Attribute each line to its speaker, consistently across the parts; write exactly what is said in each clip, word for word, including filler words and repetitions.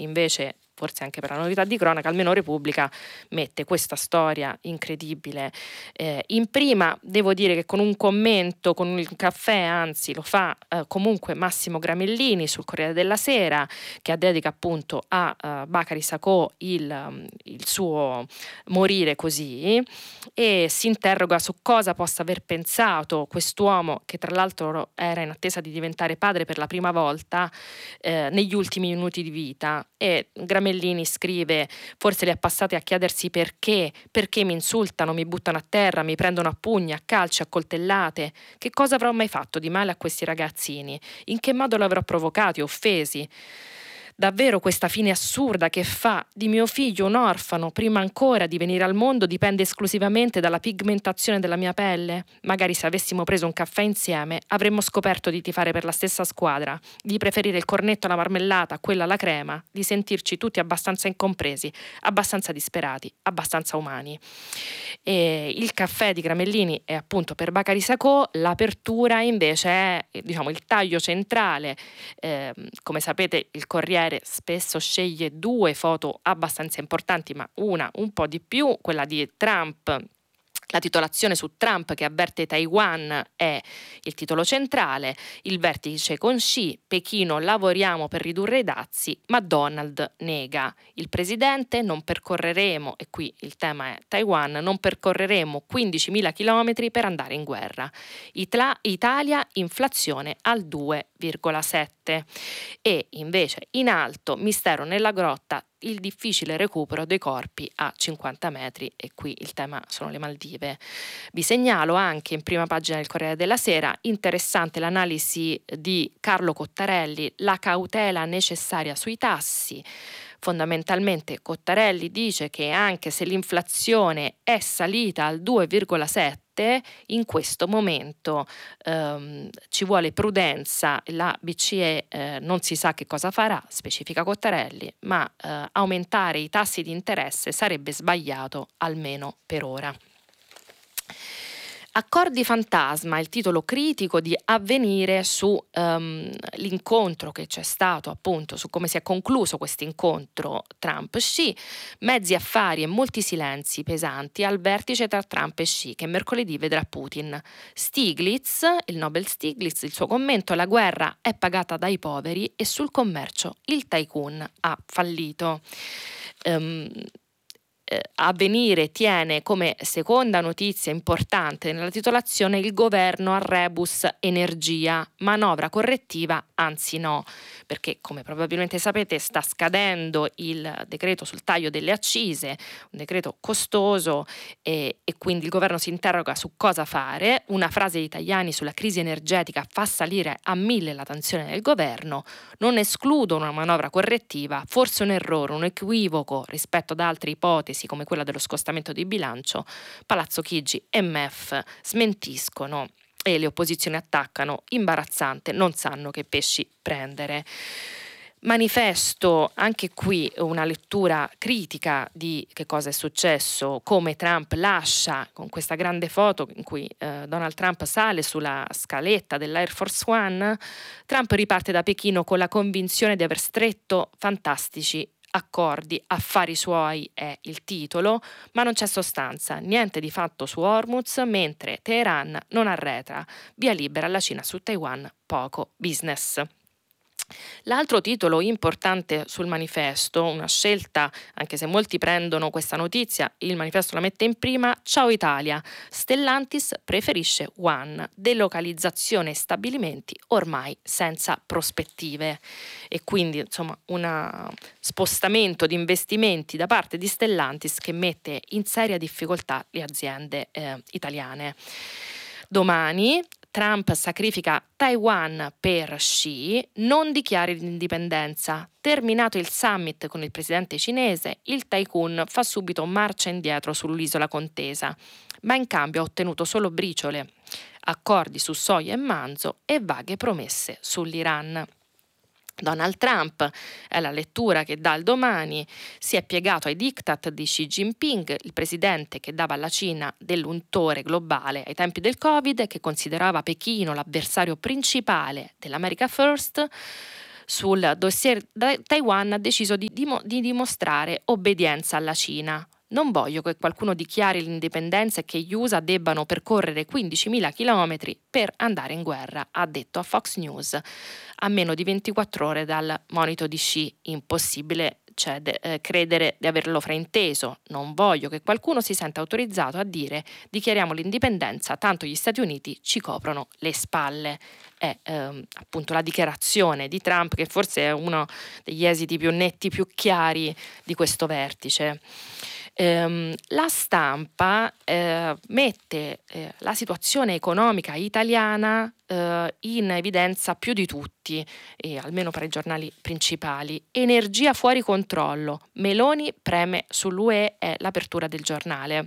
Speaker 1: invece, forse anche per la novità di cronaca, almeno Repubblica mette questa storia incredibile eh, in prima. Devo dire che con un commento, con il caffè, anzi lo fa eh, comunque Massimo Gramellini sul Corriere della Sera, che dedica appunto a uh, Bacari Sacco il, um, il suo morire così, e si interroga su cosa possa aver pensato quest'uomo, che tra l'altro era in attesa di diventare padre per la prima volta eh, negli ultimi minuti di vita. E Gramellini scrive: forse li ha passati a chiedersi perché, perché mi insultano, mi buttano a terra, mi prendono a pugni, a calci, a coltellate. Che cosa avrò mai fatto di male a questi ragazzini? In che modo li avrò provocati, offesi? Davvero questa fine assurda che fa di mio figlio un orfano prima ancora di venire al mondo dipende esclusivamente dalla pigmentazione della mia pelle? Magari se avessimo preso un caffè insieme avremmo scoperto di tifare per la stessa squadra, di preferire il cornetto alla marmellata a quella alla crema, di sentirci tutti abbastanza incompresi, abbastanza disperati, abbastanza umani. E il caffè di Gramellini è appunto per Bacari Sacco, l'apertura invece è, diciamo, il taglio centrale. Eh, come sapete, il Corriere spesso sceglie due foto abbastanza importanti, ma una un po' di più, quella di Trump. La titolazione su Trump che avverte Taiwan è il titolo centrale, il vertice con Xi, Pechino lavoriamo per ridurre i dazi, ma Donald nega. Il presidente non percorreremo, e qui il tema è Taiwan, non percorreremo quindicimila chilometri per andare in guerra. Itla- Italia inflazione al due virgola sette. E invece in alto, mistero nella grotta, il difficile recupero dei corpi a cinquanta metri, e qui il tema sono le Maldive. Vi segnalo anche in prima pagina del Corriere della Sera, interessante l'analisi di Carlo Cottarelli, la cautela necessaria sui tassi. Fondamentalmente Cottarelli dice che anche se l'inflazione è salita al due virgola sette, in questo momento ehm, ci vuole prudenza, la B C E eh, non si sa che cosa farà, specifica Cottarelli, ma eh, aumentare i tassi di interesse sarebbe sbagliato almeno per ora. Accordi fantasma, il titolo critico di Avvenire su um, l'incontro che c'è stato, appunto, su come si è concluso questo incontro Trump-Xi, mezzi affari e molti silenzi pesanti al vertice tra Trump e Xi, che mercoledì vedrà Putin. Stiglitz, il Nobel Stiglitz, il suo commento: la guerra è pagata dai poveri e sul commercio il tycoon ha fallito. Um, Avvenire tiene come seconda notizia importante nella titolazione il governo a rebus energia, manovra correttiva, anzi no, perché come probabilmente sapete sta scadendo il decreto sul taglio delle accise, un decreto costoso, e, e quindi il governo si interroga su cosa fare. Una frase di Tajani sulla crisi energetica fa salire a mille la tensione del governo. Non escludo una manovra correttiva, forse un errore, un equivoco rispetto ad altre ipotesi come quella dello scostamento di bilancio. Palazzo Chigi e M E F smentiscono e le opposizioni attaccano. Imbarazzante, non sanno che pesci prendere. Manifesto, anche qui una lettura critica di che cosa è successo, come Trump lascia, con questa grande foto in cui eh, Donald Trump sale sulla scaletta dell'Air Force One. Trump riparte da Pechino con la convinzione di aver stretto fantastici accordi, affari suoi è il titolo, ma non c'è sostanza, niente di fatto su Hormuz, mentre Teheran non arretra, via libera alla Cina su Taiwan, poco business. L'altro titolo importante sul manifesto, una scelta, anche se molti prendono questa notizia, il manifesto la mette in prima: Ciao Italia, Stellantis preferisce One, delocalizzazione e stabilimenti ormai senza prospettive. E quindi insomma un spostamento di investimenti da parte di Stellantis che mette in seria difficoltà le aziende eh, italiane. Domani Trump sacrifica Taiwan per Xi, non dichiari l'indipendenza. Terminato il summit con il presidente cinese, il tycoon fa subito marcia indietro sull'isola contesa, ma in cambio ha ottenuto solo briciole, accordi su soia e manzo e vaghe promesse sull'Iran. Donald Trump, è la lettura che dà il Domani, si è piegato ai diktat di Xi Jinping, il presidente che dava alla Cina dell'untore globale ai tempi del Covid e che considerava Pechino l'avversario principale dell'America First. sul dossier Taiwan ha deciso di, dim- di dimostrare obbedienza alla Cina. Non voglio che qualcuno dichiari l'indipendenza e che gli U S A debbano percorrere quindicimila chilometri per andare in guerra, ha detto a Fox News, a meno di ventiquattro ore dal monito di Xi. Impossibile cioè, de- eh, credere di averlo frainteso. Non voglio che qualcuno si senta autorizzato a dire dichiariamo l'indipendenza, tanto gli Stati Uniti ci coprono le spalle. È ehm, appunto la dichiarazione di Trump, che forse è uno degli esiti più netti, più chiari di questo vertice. Ehm, la stampa eh, mette eh, la situazione economica italiana eh, in evidenza più di tutti, e almeno per i giornali principali. Energia fuori controllo, Meloni preme sull'U E, è l'apertura del giornale.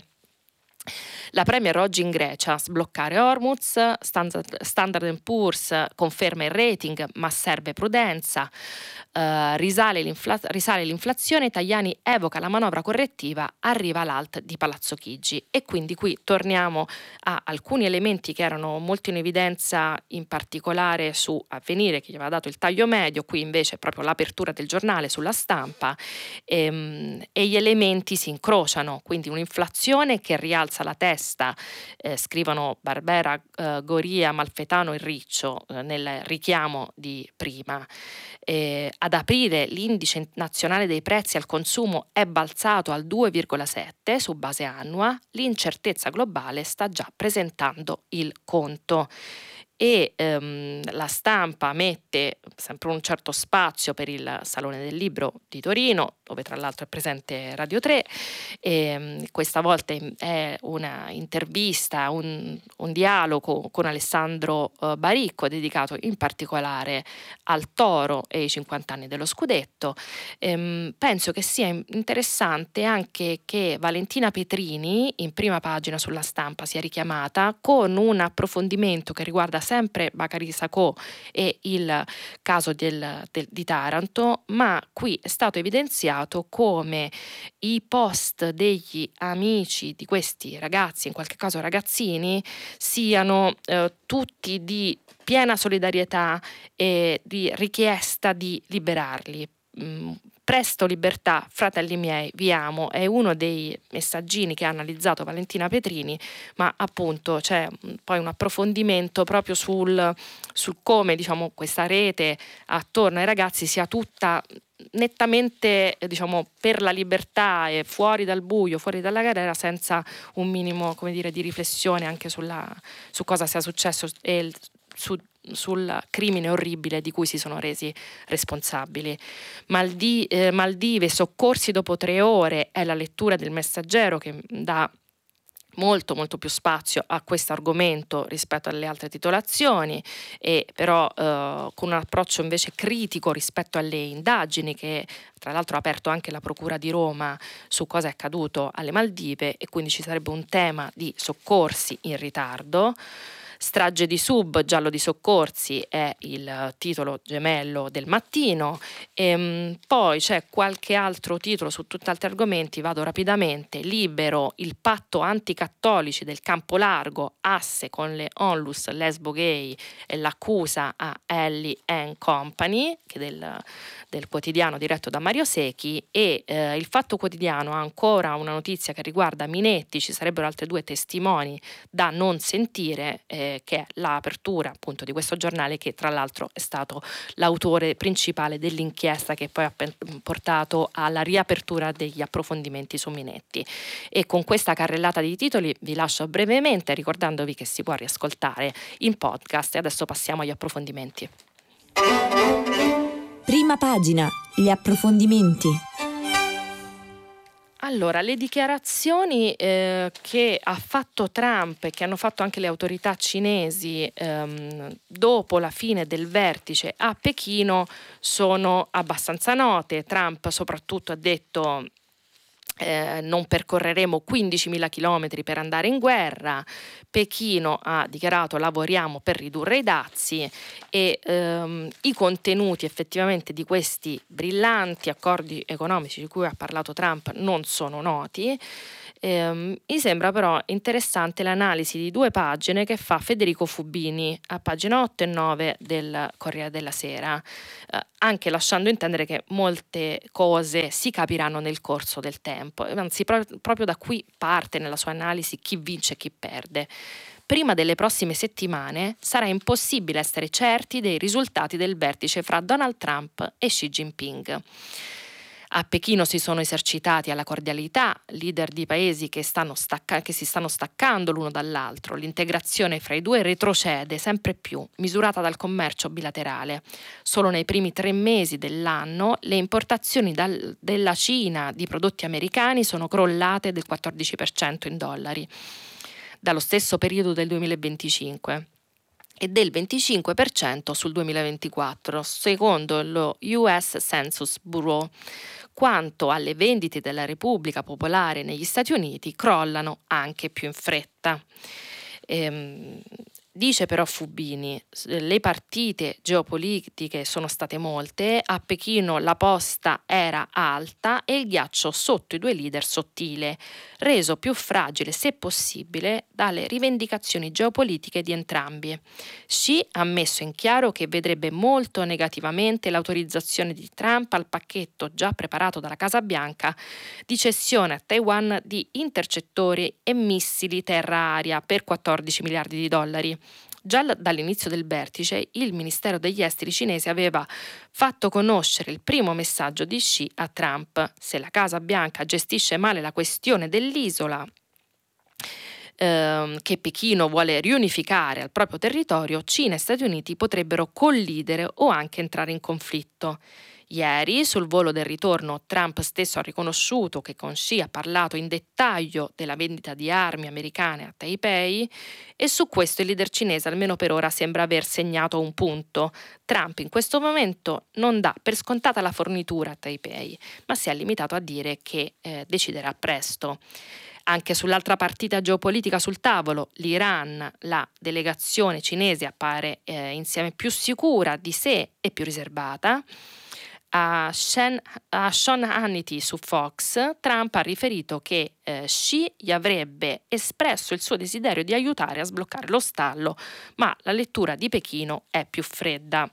Speaker 1: La premier oggi in Grecia, sbloccare Hormuz, Standard, Standard and Poor's conferma il rating ma serve prudenza, uh, risale, l'infla- risale l'inflazione, Tajani evoca la manovra correttiva, arriva l'alt di Palazzo Chigi. E quindi qui torniamo a alcuni elementi che erano molto in evidenza, in particolare su Avvenire, che gli aveva dato il taglio medio, qui invece proprio l'apertura del giornale sulla Stampa, e, e gli elementi si incrociano, quindi un'inflazione che rialza la testa, eh, scrivono Barbera, eh, Goria, Malfetano e Riccio eh, nel richiamo di prima. Eh, ad aprile l'indice nazionale dei prezzi al consumo è balzato al due virgola sette su base annua, l'incertezza globale sta già presentando il conto. E ehm, la Stampa mette sempre un certo spazio per il Salone del Libro di Torino, dove tra l'altro è presente Radio tre, e questa volta è una intervista, un, un dialogo con Alessandro uh, Baricco, dedicato in particolare al Toro e ai cinquanta anni dello scudetto. Ehm, penso che sia interessante anche che Valentina Petrini, in prima pagina sulla Stampa, sia richiamata con un approfondimento che riguarda sempre Bacari Sacco e il caso del, del, di Taranto, ma qui è stato evidenziato come i post degli amici di questi ragazzi, in qualche caso ragazzini, siano eh, tutti di piena solidarietà e di richiesta di liberarli. Mm, presto libertà, fratelli miei, vi amo, è uno dei messaggini che ha analizzato Valentina Petrini, ma appunto c'è poi un approfondimento proprio sul, sul come, diciamo, questa rete attorno ai ragazzi sia tutta nettamente, diciamo, per la libertà e fuori dal buio, fuori dalla galera, senza un minimo, come dire, di riflessione anche sulla, su cosa sia successo e su, sul crimine orribile di cui si sono resi responsabili. Maldi, eh, Maldive, soccorsi dopo tre ore, è la lettura del Messaggero che dà molto molto più spazio a questo argomento rispetto alle altre titolazioni, e però eh, con un approccio invece critico rispetto alle indagini che tra l'altro ha aperto anche la Procura di Roma su cosa è accaduto alle Maldive, e quindi ci sarebbe un tema di soccorsi in ritardo. Strage di Sub, giallo di soccorsi è il titolo gemello del mattino. E, poi c'è qualche altro titolo su tutti altri argomenti, vado rapidamente. Libero, il patto anticattolici del Campo Largo, asse con le onlus lesbo gay e l'accusa a Ellie and Company, che del, del quotidiano diretto da Mario Secchi. E eh, il Fatto Quotidiano ha ancora una notizia che riguarda Minetti, ci sarebbero altre due testimoni da non sentire, eh, che è l'apertura appunto di questo giornale, che tra l'altro è stato l'autore principale dell'inchiesta che poi ha portato alla riapertura degli approfondimenti su Minetti. E con questa carrellata di titoli vi lascio brevemente, ricordandovi che si può riascoltare in podcast, e adesso passiamo agli approfondimenti.
Speaker 2: Prima pagina, gli approfondimenti.
Speaker 1: Allora, le dichiarazioni eh, che ha fatto Trump e che hanno fatto anche le autorità cinesi ehm, dopo la fine del vertice a Pechino sono abbastanza note. Trump soprattutto ha detto Eh, non percorreremo quindicimila chilometri per andare in guerra. Pechino ha dichiarato lavoriamo per ridurre i dazi e ehm, i contenuti effettivamente di questi brillanti accordi economici di cui ha parlato Trump non sono noti. Eh, mi sembra però interessante l'analisi di due pagine che fa Federico Fubini a pagina otto e nove del Corriere della Sera, eh, anche lasciando intendere che molte cose si capiranno nel corso del tempo, anzi pro- proprio da qui parte nella sua analisi chi vince e chi perde. Prima delle prossime settimane sarà impossibile essere certi dei risultati del vertice fra Donald Trump e Xi Jinping. A Pechino si sono esercitati alla cordialità leader di paesi che, stanno stacca- che si stanno staccando l'uno dall'altro. L'integrazione fra i due retrocede sempre più, misurata dal commercio bilaterale. Solo nei primi tre mesi dell'anno le importazioni dal- della Cina di prodotti americani sono crollate del quattordici per cento in dollari, dallo stesso periodo del duemilaventicinque. E del venticinque per cento sul duemilaventiquattro, secondo lo U S Census Bureau. Quanto alle vendite della Repubblica Popolare negli Stati Uniti, crollano anche più in fretta. Ehm, dice però Fubini, le partite geopolitiche sono state molte, a Pechino la posta era alta e il ghiaccio sotto i due leader sottile, reso più fragile se possibile dalle rivendicazioni geopolitiche di entrambi. Xi ha messo in chiaro che vedrebbe molto negativamente l'autorizzazione di Trump al pacchetto già preparato dalla Casa Bianca di cessione a Taiwan di intercettori e missili terra-aria per quattordici miliardi di dollari. Già dall'inizio del vertice, il Ministero degli Esteri cinese aveva fatto conoscere il primo messaggio di Xi a Trump: se la Casa Bianca gestisce male la questione dell'isola ehm, che Pechino vuole riunificare al proprio territorio, Cina e Stati Uniti potrebbero collidere o anche entrare in conflitto. Ieri, sul volo del ritorno, Trump stesso ha riconosciuto che con Xi ha parlato in dettaglio della vendita di armi americane a Taipei e su questo il leader cinese, almeno per ora, sembra aver segnato un punto. Trump in questo momento non dà per scontata la fornitura a Taipei, ma si è limitato a dire che eh, deciderà presto. Anche sull'altra partita geopolitica sul tavolo, l'Iran, la delegazione cinese appare eh, insieme più sicura di sé e più riservata. A, Shen, a Sean Hannity su Fox, Trump ha riferito che eh, Xi gli avrebbe espresso il suo desiderio di aiutare a sbloccare lo stallo, ma la lettura di Pechino è più fredda.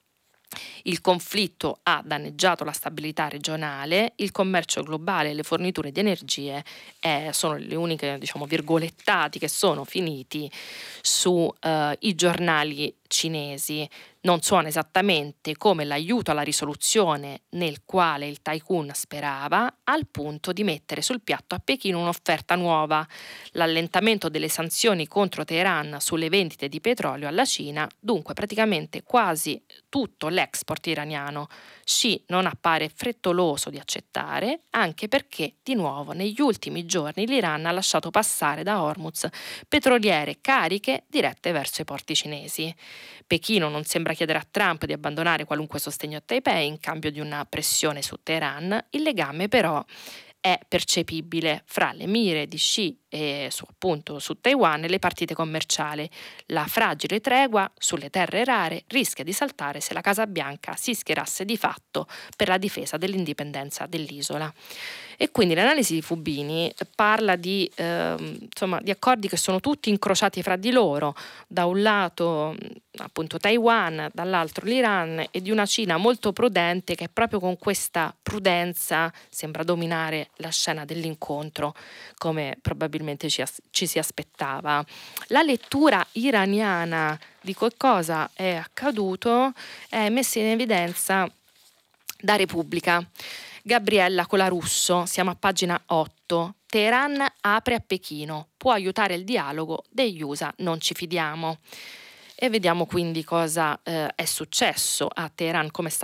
Speaker 1: Il conflitto ha danneggiato la stabilità regionale, il commercio globale e le forniture di energie eh, sono le uniche, diciamo, virgolettati che sono finiti sui eh, giornali cinesi. Non suona esattamente come l'aiuto alla risoluzione nel quale il tycoon sperava, al punto di mettere sul piatto a Pechino un'offerta nuova: l'allentamento delle sanzioni contro Teheran sulle vendite di petrolio alla Cina, dunque praticamente quasi tutto l'export iraniano. Xi non appare frettoloso di accettare, anche perché, di nuovo, negli ultimi giorni l'Iran ha lasciato passare da Hormuz petroliere cariche dirette verso i porti cinesi. Pechino non sembra chiedere a Trump di abbandonare qualunque sostegno a Taipei in cambio di una pressione su Teheran. Il legame però è percepibile fra le mire di Xi e su, appunto, su Taiwan e le partite commerciali. La fragile tregua sulle terre rare rischia di saltare se la Casa Bianca si schierasse di fatto per la difesa dell'indipendenza dell'isola. E quindi l'analisi di Fubini parla di, eh, insomma, di accordi che sono tutti incrociati fra di loro, da un lato appunto Taiwan, dall'altro l'Iran, e di una Cina molto prudente che proprio con questa prudenza sembra dominare la scena dell'incontro, come probabilmente ci, as- ci si aspettava. La lettura iraniana di che cosa è accaduto è messa in evidenza da Repubblica. Gabriella Colarusso, siamo a pagina otto. Teheran apre a Pechino, può aiutare il dialogo, degli U S A non ci fidiamo. E vediamo quindi cosa eh, è successo a Teheran, come è stata letta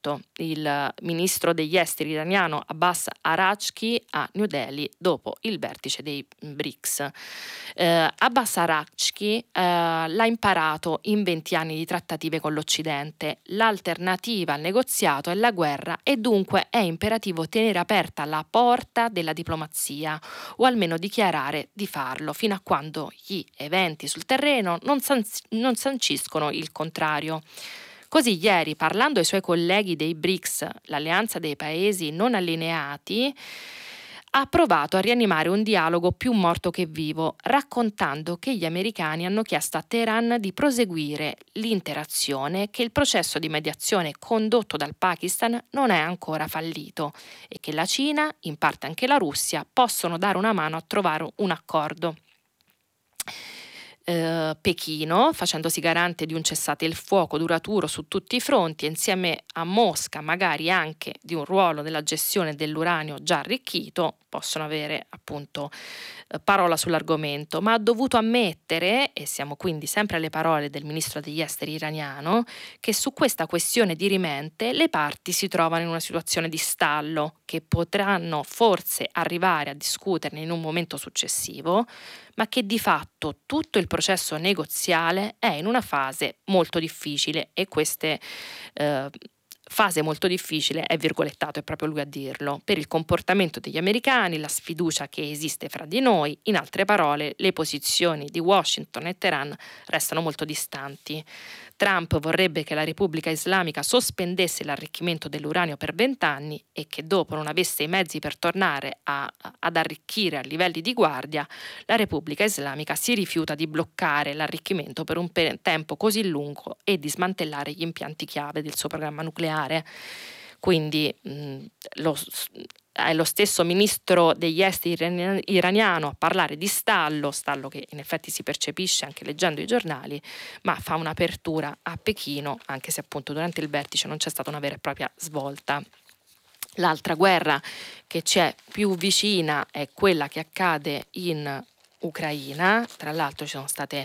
Speaker 1: detto il ministro degli esteri iraniano Abbas Araghchi a New Delhi dopo il vertice dei BRICS. Eh, Abbas Araghchi eh, l'ha imparato in venti anni di trattative con l'Occidente. L'alternativa al negoziato è la guerra e dunque è imperativo tenere aperta la porta della diplomazia o almeno dichiarare di farlo fino a quando gli eventi sul terreno non, san- non sanciscono il contrario. Così ieri, parlando ai suoi colleghi dei BRICS, l'alleanza dei paesi non allineati, ha provato a rianimare un dialogo più morto che vivo, raccontando che gli americani hanno chiesto a Teheran di proseguire l'interazione, che il processo di mediazione condotto dal Pakistan non è ancora fallito e che la Cina, in parte anche la Russia, possono dare una mano a trovare un accordo. Eh, Pechino, facendosi garante di un cessate il fuoco duraturo su tutti i fronti, insieme a Mosca magari anche di un ruolo nella gestione dell'uranio già arricchito, possono avere appunto eh, parola sull'argomento, ma ha dovuto ammettere, e siamo quindi sempre alle parole del ministro degli esteri iraniano, che su questa questione dirimente le parti si trovano in una situazione di stallo, che potranno forse arrivare a discuterne in un momento successivo, ma che di fatto tutto il processo negoziale è in una fase molto difficile e queste eh, fase molto difficile è virgolettato, è proprio lui a dirlo, per il comportamento degli americani, la sfiducia che esiste fra di noi, in altre parole le posizioni di Washington e Teheran restano molto distanti. Trump vorrebbe che la Repubblica Islamica sospendesse l'arricchimento dell'uranio per vent'anni e che dopo non avesse i mezzi per tornare a, ad arricchire a livelli di guardia, la Repubblica Islamica si rifiuta di bloccare l'arricchimento per un pe- tempo così lungo e di smantellare gli impianti chiave del suo programma nucleare. Quindi mh, lo, è lo stesso ministro degli esteri iraniano a parlare di stallo, stallo che in effetti si percepisce anche leggendo i giornali, ma fa un'apertura a Pechino, anche se appunto durante il vertice non c'è stata una vera e propria svolta. L'altra guerra che c'è più vicina è quella che accade in Ucraina, tra l'altro ci sono state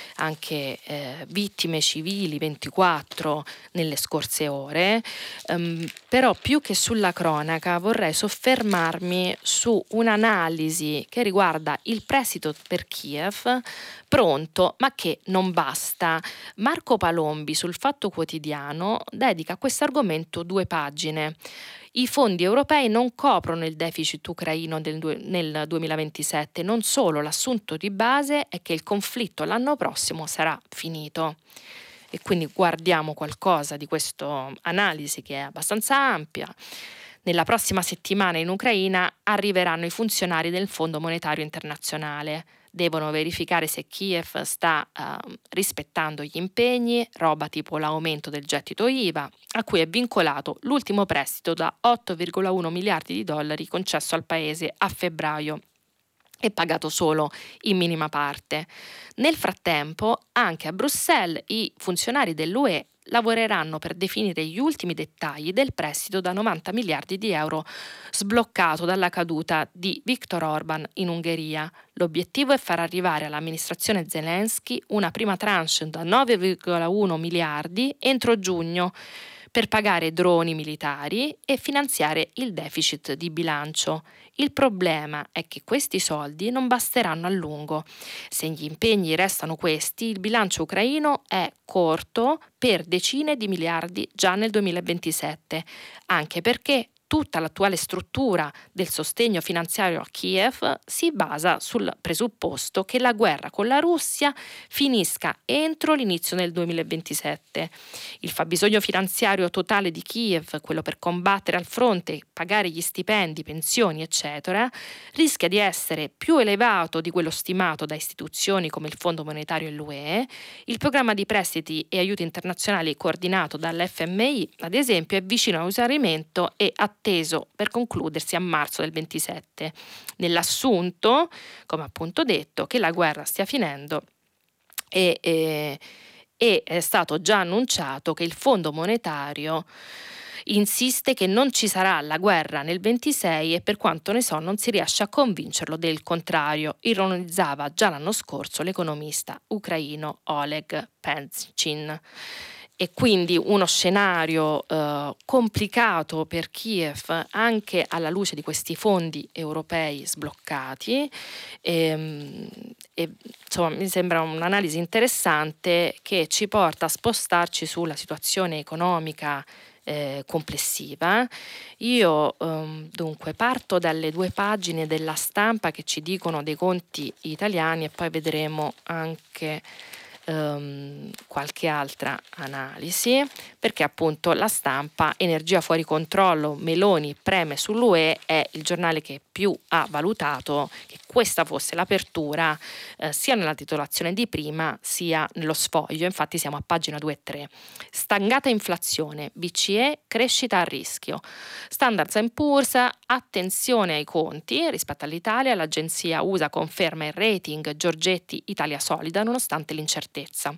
Speaker 1: anche eh, vittime civili, ventiquattro nelle scorse ore, um, però più che sulla cronaca vorrei soffermarmi su un'analisi che riguarda il prestito per Kiev pronto ma che non basta. Marco Palombi sul Fatto Quotidiano dedica a questo argomento due pagine. I fondi europei non coprono il deficit ucraino del due, nel duemilaventisette, non solo, l'assunto di base è che il conflitto l'anno prossimo sarà finito. E quindi guardiamo qualcosa di questa analisi che è abbastanza ampia. Nella prossima settimana in Ucraina arriveranno i funzionari del Fondo Monetario Internazionale. Devono verificare se Kiev sta uh, rispettando gli impegni, roba tipo l'aumento del gettito I V A, a cui è vincolato l'ultimo prestito da otto virgola uno miliardi di dollari concesso al paese a febbraio e pagato solo in minima parte. Nel frattempo, anche a Bruxelles, i funzionari dell'U E lavoreranno per definire gli ultimi dettagli del prestito da novanta miliardi di euro sbloccato dalla caduta di Viktor Orban in Ungheria. L'obiettivo è far arrivare all'amministrazione Zelensky una prima tranche da nove virgola uno miliardi entro giugno per pagare droni militari e finanziare il deficit di bilancio. Il problema è che questi soldi non basteranno a lungo. Se gli impegni restano questi, il bilancio ucraino è corto per decine di miliardi già nel duemilaventisette, anche perché tutta l'attuale struttura del sostegno finanziario a Kiev si basa sul presupposto che la guerra con la Russia finisca entro l'inizio del duemilaventisette. Il fabbisogno finanziario totale di Kiev, quello per combattere al fronte, pagare gli stipendi, pensioni, eccetera, rischia di essere più elevato di quello stimato da istituzioni come il Fondo Monetario e l'U E. Il programma di prestiti e aiuti internazionali coordinato dall'F M I, ad esempio, è vicino a esaurimento e atteso per concludersi a marzo del ventisette, nell'assunto, come appunto detto, che la guerra stia finendo e, e, e è stato già annunciato che il Fondo Monetario insiste che non ci sarà la guerra nel ventisei e per quanto ne so non si riesce a convincerlo del contrario, ironizzava già l'anno scorso l'economista ucraino Oleg Penschin. e quindi uno scenario eh, complicato per Kiev anche alla luce di questi fondi europei sbloccati. E, e, insomma, mi sembra un'analisi interessante che ci porta a spostarci sulla situazione economica eh, complessiva. Io ehm, dunque parto dalle due pagine della Stampa che ci dicono dei conti italiani e poi vedremo anche Um, qualche altra analisi, perché appunto La Stampa, energia fuori controllo, Meloni preme sull'U E, è il giornale che più ha valutato che questa fosse l'apertura eh, sia nella titolazione di prima sia nello sfoglio. Infatti siamo a pagina due e tre. Stangata inflazione, B C E, crescita a rischio. Standard and Poor's, attenzione ai conti rispetto all'Italia, l'agenzia U S A conferma il rating Giorgetti Italia solida nonostante l'incertezza.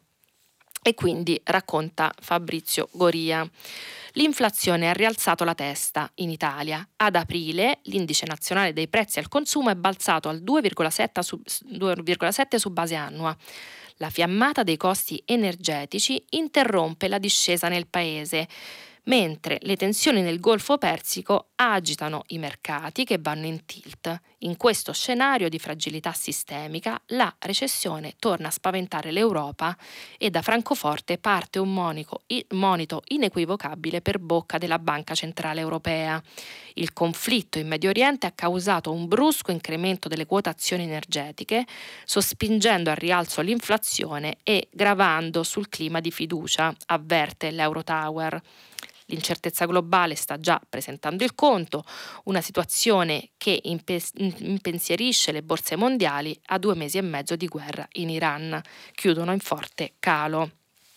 Speaker 1: E quindi racconta Fabrizio Goria. L'inflazione ha rialzato la testa in Italia. Ad aprile l'indice nazionale dei prezzi al consumo è balzato al due virgola sette su, due virgola sette su base annua. La fiammata dei costi energetici interrompe la discesa nel paese, mentre le tensioni nel Golfo Persico agitano i mercati che vanno in tilt. In questo scenario di fragilità sistemica, la recessione torna a spaventare l'Europa e da Francoforte parte un monico, monito inequivocabile per bocca della Banca Centrale Europea. Il conflitto in Medio Oriente ha causato un brusco incremento delle quotazioni energetiche, sospingendo al rialzo l'inflazione e gravando sul clima di fiducia, avverte l'Eurotower. L'incertezza globale sta già presentando il conto, una situazione che impe- impensierisce le borse mondiali a due mesi e mezzo di guerra in Iran. Chiudono in forte calo.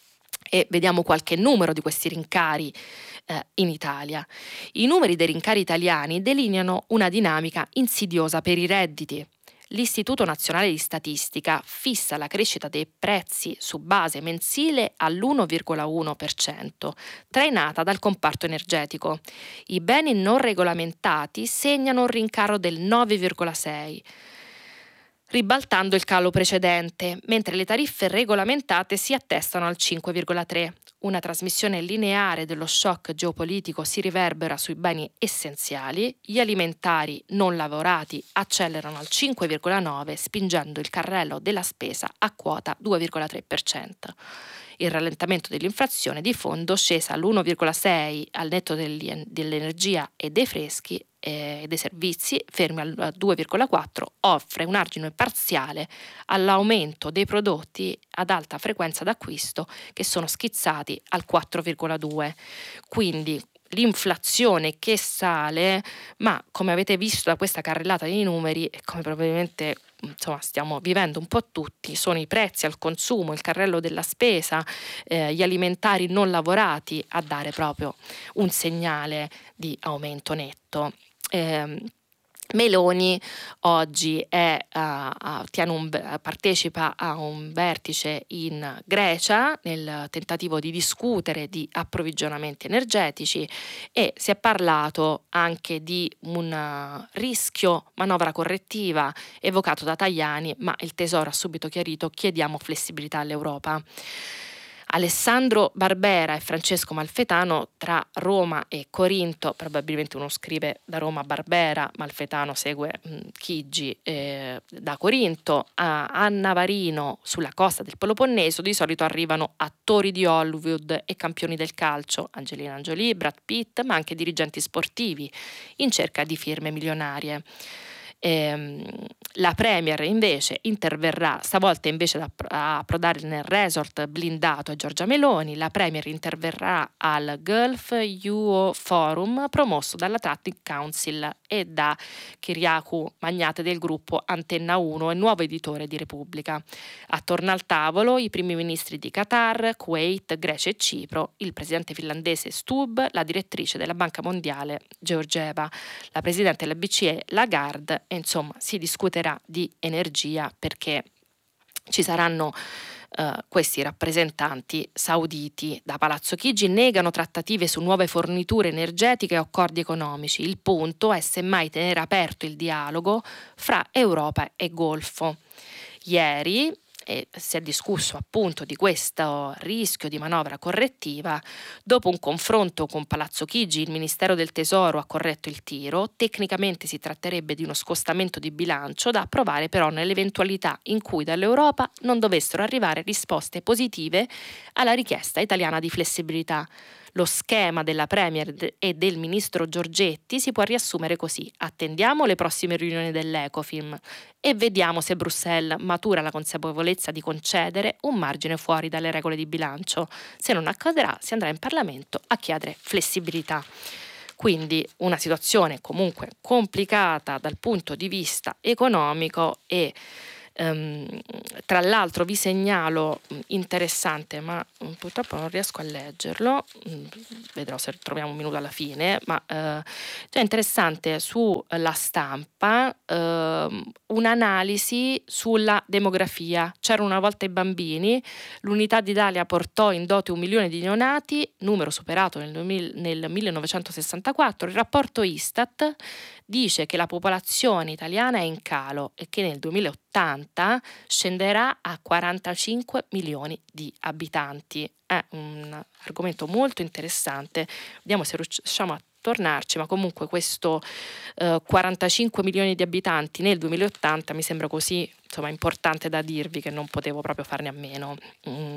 Speaker 1: E vediamo qualche numero di questi rincari eh, in Italia. I numeri dei rincari italiani delineano una dinamica insidiosa per i redditi. L'Istituto Nazionale di Statistica fissa la crescita dei prezzi su base mensile all'uno virgola uno per cento, trainata dal comparto energetico. I beni non regolamentati segnano un rincaro del nove virgola sei per cento, ribaltando il calo precedente, mentre le tariffe regolamentate si attestano al cinque virgola tre per cento. Una trasmissione lineare dello shock geopolitico si riverbera sui beni essenziali, gli alimentari non lavorati accelerano al cinque virgola nove per cento, spingendo il carrello della spesa a quota due virgola tre per cento. Il rallentamento dell'inflazione di fondo, scesa all'uno virgola sei per cento al netto dell'energia e dei freschi e dei servizi, fermi al due virgola quattro per cento, offre un argine parziale all'aumento dei prodotti ad alta frequenza d'acquisto che sono schizzati al quattro virgola due per cento. Quindi l'inflazione che sale, ma come avete visto da questa carrellata di numeri e come probabilmente insomma stiamo vivendo un po' tutti, sono i prezzi al consumo, il carrello della spesa, eh, gli alimentari non lavorati a dare proprio un segnale di aumento netto. Eh, Meloni oggi è, uh, uh, tiene un, partecipa a un vertice in Grecia nel tentativo di discutere di approvvigionamenti energetici e si è parlato anche di un uh, rischio manovra correttiva evocato da Tajani, ma il Tesoro ha subito chiarito: chiediamo flessibilità all'Europa. Alessandro Barbera e Francesco Malfetano tra Roma e Corinto, probabilmente uno scrive da Roma Barbera, Malfetano segue mh, Chigi eh, da Corinto. A Anna Varino sulla costa del Peloponneso di solito arrivano attori di Hollywood e campioni del calcio, Angelina Jolie, Brad Pitt, ma anche dirigenti sportivi in cerca di firme milionarie. Ehm, la Premier invece interverrà, stavolta invece da approdare nel resort blindato a Giorgia Meloni. La Premier interverrà al Gulf U O Forum promosso dall'Atlantic Council e da Kyriakou, magnate del gruppo Antenna uno e nuovo editore di Repubblica. Attorno al tavolo i primi ministri di Qatar, Kuwait, Grecia e Cipro, il presidente finlandese Stubb, la direttrice della Banca Mondiale Georgieva, la presidente della B C E Lagarde. E insomma si discuterà di energia perché ci saranno uh, questi rappresentanti sauditi. Da Palazzo Chigi negano trattative su nuove forniture energetiche o accordi economici. Il punto è semmai tenere aperto il dialogo fra Europa e Golfo. Ieri e si è discusso appunto di questo rischio di manovra correttiva. Dopo un confronto con Palazzo Chigi, il Ministero del Tesoro ha corretto il tiro. Tecnicamente si tratterebbe di uno scostamento di bilancio da approvare però nell'eventualità in cui dall'Europa non dovessero arrivare risposte positive alla richiesta italiana di flessibilità. Lo schema della Premier e del ministro Giorgetti si può riassumere così: attendiamo le prossime riunioni dell'Ecofin e vediamo se Bruxelles matura la consapevolezza di concedere un margine fuori dalle regole di bilancio. Se non accadrà, si andrà in Parlamento a chiedere flessibilità. Quindi una situazione comunque complicata dal punto di vista economico e Um, tra l'altro vi segnalo interessante, ma um, purtroppo non riesco a leggerlo, um, vedrò se troviamo un minuto alla fine, ma uh, cioè interessante sulla stampa uh, un'analisi sulla demografia. C'erano una volta i bambini, l'Unità d'Italia portò in dote un milione di neonati, numero superato nel, nel millenovecentosessantaquattro. Il rapporto Istat dice che la popolazione italiana è in calo e che nel duemilaottanta scenderà a quarantacinque milioni di abitanti. È un argomento molto interessante, vediamo se riusciamo a tornarci, ma comunque questo eh, quarantacinque milioni di abitanti nel duemilaottanta mi sembra così, insomma, importante da dirvi che non potevo proprio farne a meno. Mm.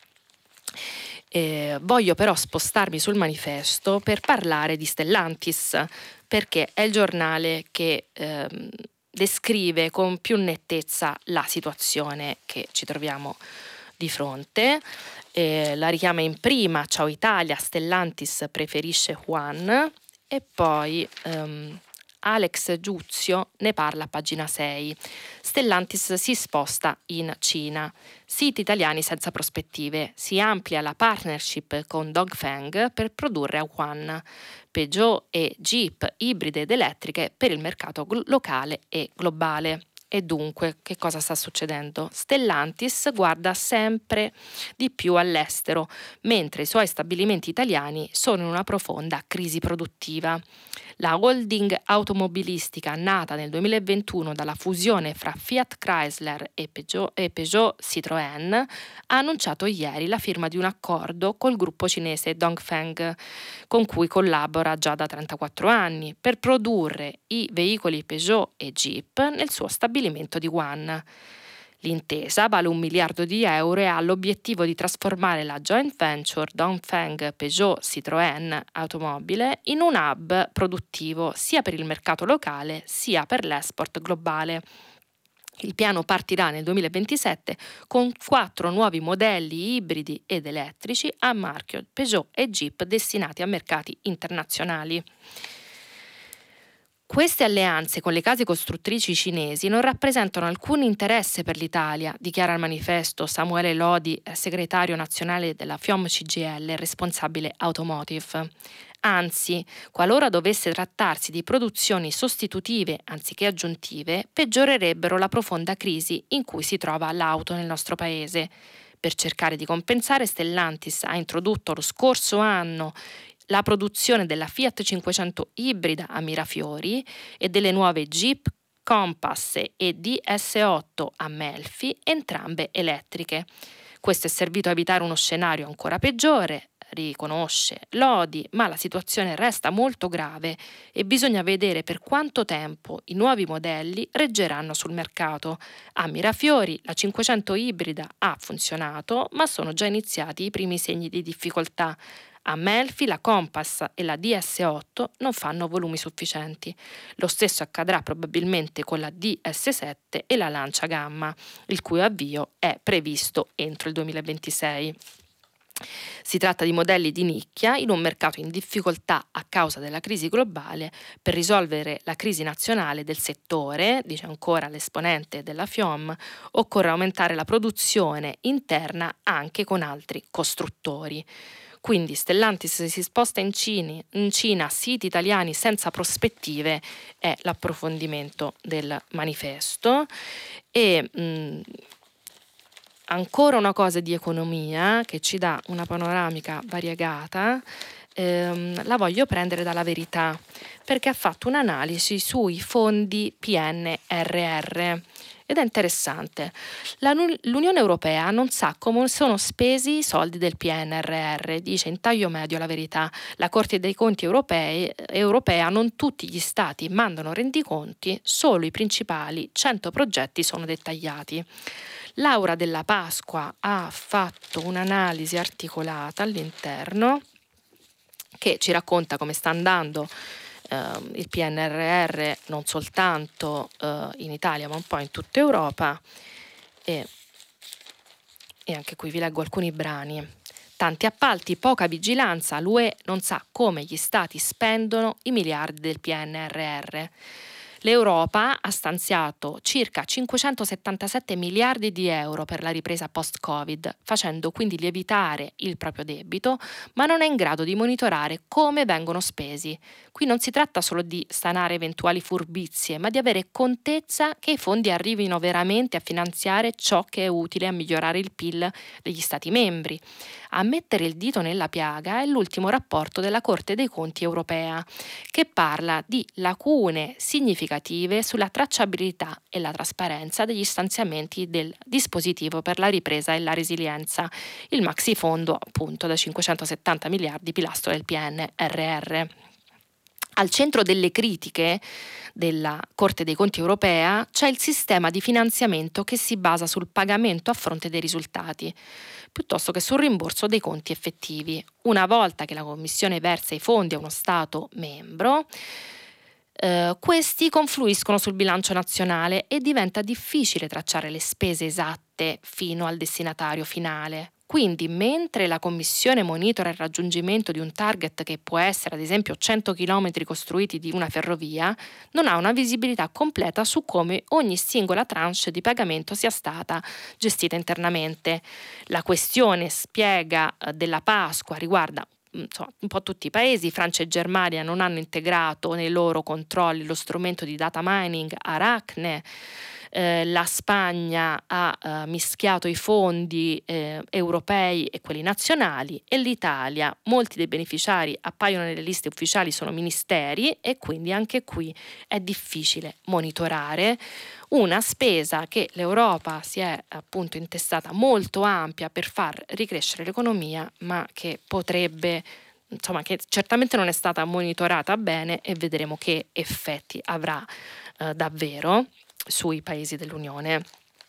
Speaker 1: Eh, voglio però spostarmi sul Manifesto per parlare di Stellantis, perché è il giornale che ehm, descrive con più nettezza la situazione che ci troviamo di fronte. Eh, la richiama in prima: ciao Italia, Stellantis preferisce Juan, e poi ehm, Alex Giuzio ne parla a pagina sei. Stellantis si sposta in Cina. Siti italiani senza prospettive. Si amplia la partnership con Dongfeng per produrre a Wuhan. Peugeot e Jeep ibride ed elettriche per il mercato gl- locale e globale. E dunque, che cosa sta succedendo? Stellantis guarda sempre di più all'estero, mentre i suoi stabilimenti italiani sono in una profonda crisi produttiva. La holding automobilistica nata nel duemilaventuno dalla fusione fra Fiat Chrysler e Peugeot, e Peugeot Citroën ha annunciato ieri la firma di un accordo col gruppo cinese Dongfeng, con cui collabora già da trentaquattro anni, per produrre i veicoli Peugeot e Jeep nel suo stabilimento di Wuhan. L'intesa vale un miliardo di euro e ha l'obiettivo di trasformare la joint venture Dongfeng Peugeot Citroën Automobile in un hub produttivo sia per il mercato locale sia per l'export globale. Il piano partirà nel duemilaventisette con quattro nuovi modelli ibridi ed elettrici a marchio Peugeot e Jeep destinati a mercati internazionali. Queste alleanze con le case costruttrici cinesi non rappresentano alcun interesse per l'Italia, dichiara il Manifesto Samuele Lodi, segretario nazionale della FIOM C G I L e responsabile automotive. Anzi, qualora dovesse trattarsi di produzioni sostitutive anziché aggiuntive, peggiorerebbero la profonda crisi in cui si trova l'auto nel nostro paese. Per cercare di compensare, Stellantis ha introdotto lo scorso anno la produzione della Fiat cinquecento ibrida a Mirafiori e delle nuove Jeep Compass e D S otto a Melfi, entrambe elettriche. Questo è servito a evitare uno scenario ancora peggiore, riconosce Lodi, ma la situazione resta molto grave e bisogna vedere per quanto tempo i nuovi modelli reggeranno sul mercato. A Mirafiori la cinquecento ibrida ha funzionato, ma sono già iniziati i primi segni di difficoltà. A Melfi la Compass e la D S otto non fanno volumi sufficienti. Lo stesso accadrà probabilmente con la D S sette e la Lancia Gamma, il cui avvio è previsto entro il duemilaventisei. Si tratta di modelli di nicchia in un mercato in difficoltà a causa della crisi globale. Per risolvere la crisi nazionale del settore, dice ancora l'esponente della FIOM, occorre aumentare la produzione interna anche con altri costruttori. Quindi Stellantis si sposta in Cina, in Cina, siti italiani senza prospettive, è l'approfondimento del Manifesto. E mh, ancora una cosa di economia che ci dà una panoramica variegata, ehm, la voglio prendere dalla Verità, perché ha fatto un'analisi sui fondi P N R R. ed è interessante. La, L'Unione Europea non sa come sono spesi i soldi del P N R R, dice in taglio medio la verità. La Corte dei Conti europei, europea, non tutti gli stati mandano rendiconti, solo i principali cento progetti sono dettagliati. Laura Della Pasqua ha fatto un'analisi articolata all'interno che ci racconta come sta andando Uh, il P N R R non soltanto uh, in Italia ma un po' in tutta Europa e, e anche qui vi leggo alcuni brani. Tanti appalti, poca vigilanza, l'U E non sa come gli stati spendono i miliardi del P N R R. L'Europa ha stanziato circa cinquecentosettantasette miliardi di euro per la ripresa post-Covid, facendo quindi lievitare il proprio debito, ma non è in grado di monitorare come vengono spesi. Qui non si tratta solo di stanare eventuali furbizie, ma di avere contezza che i fondi arrivino veramente a finanziare ciò che è utile a migliorare il P I L degli Stati membri. A mettere il dito nella piaga è l'ultimo rapporto della Corte dei Conti europea, che parla di lacune significative sulla tracciabilità e la trasparenza degli stanziamenti del dispositivo per la ripresa e la resilienza, il maxifondo appunto da cinquecentosettanta miliardi, pilastro del P N R R. Al centro delle critiche della Corte dei Conti europea c'è il sistema di finanziamento che si basa sul pagamento a fronte dei risultati, piuttosto che sul rimborso dei conti effettivi. Una volta che la Commissione versa i fondi a uno Stato membro, eh, questi confluiscono sul bilancio nazionale e diventa difficile tracciare le spese esatte fino al destinatario finale. Quindi, mentre la Commissione monitora il raggiungimento di un target che può essere, ad esempio, cento chilometri costruiti di una ferrovia, non ha una visibilità completa su come ogni singola tranche di pagamento sia stata gestita internamente. La questione, spiega Della Pasqua, riguarda insomma, un po' tutti i paesi. Francia e Germania non hanno integrato nei loro controlli lo strumento di data mining Arachne. Eh, la Spagna ha eh, mischiato i fondi eh, europei e quelli nazionali, e l'Italia, molti dei beneficiari appaiono nelle liste ufficiali, sono ministeri, e quindi anche qui è difficile monitorare una spesa che l'Europa si è appunto intestata molto ampia per far ricrescere l'economia, ma che potrebbe, insomma, che certamente non è stata monitorata bene, e vedremo che effetti avrà eh, davvero sui paesi dell'Unione.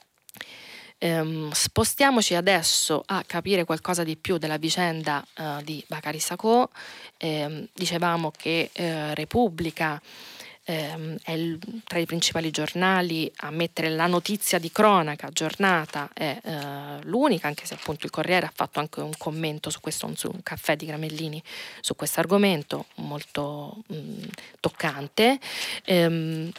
Speaker 1: Ehm, spostiamoci adesso a capire qualcosa di più della vicenda eh, di Bakary Sacco. Ehm, dicevamo che eh, Repubblica ehm, è il, tra i principali giornali a mettere la notizia di cronaca aggiornata, è eh, l'unica, anche se appunto il Corriere ha fatto anche un commento su questo, su un caffè di Gramellini su questo argomento molto mh, toccante. Ehm,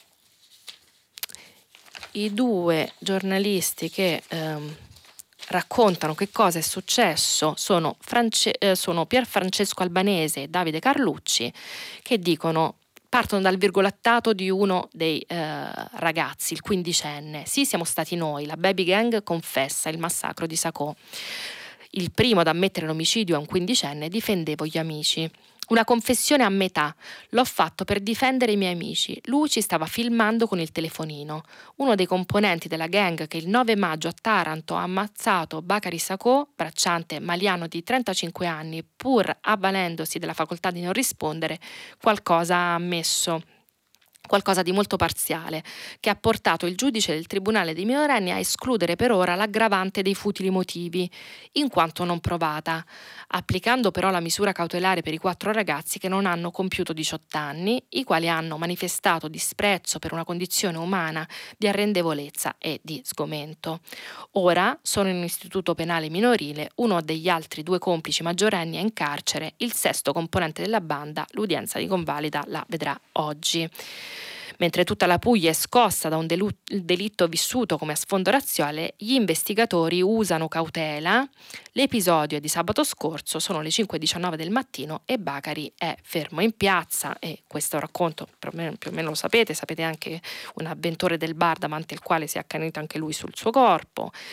Speaker 1: I due giornalisti che ehm, raccontano che cosa è successo sono, France- eh, sono Pier Francesco Albanese e Davide Carlucci, che dicono, partono dal virgolettato di uno dei eh, ragazzi, il quindicenne. Sì, siamo stati noi, la baby gang confessa il massacro di Sacco. Il primo ad ammettere l'omicidio è un quindicenne, difendevo gli amici. Una confessione a metà, l'ho fatto per difendere i miei amici, lui ci stava filmando con il telefonino. Uno dei componenti della gang che il nove maggio a Taranto ha ammazzato Bakary Sacco, bracciante maliano di trentacinque anni, pur avvalendosi della facoltà di non rispondere, qualcosa ha ammesso. Qualcosa di molto parziale, che ha portato il giudice del Tribunale dei minorenni a escludere per ora l'aggravante dei futili motivi, in quanto non provata, applicando però la misura cautelare per i quattro ragazzi che non hanno compiuto diciotto anni, i quali hanno manifestato disprezzo per una condizione umana di arrendevolezza e di sgomento. Ora sono in un istituto penale minorile, uno degli altri due complici maggiorenni è in carcere, il sesto componente della banda, l'udienza di convalida la vedrà oggi. Mentre tutta la Puglia è scossa da un delu- delitto vissuto come a sfondo razziale, gli investigatori usano cautela. L'episodio è di sabato scorso, sono le cinque e diciannove del mattino e Bakary è fermo in piazza, e questo racconto più o meno, più o meno lo sapete, sapete anche un avventore del bar davanti al quale si è accanito anche lui sul suo corpo.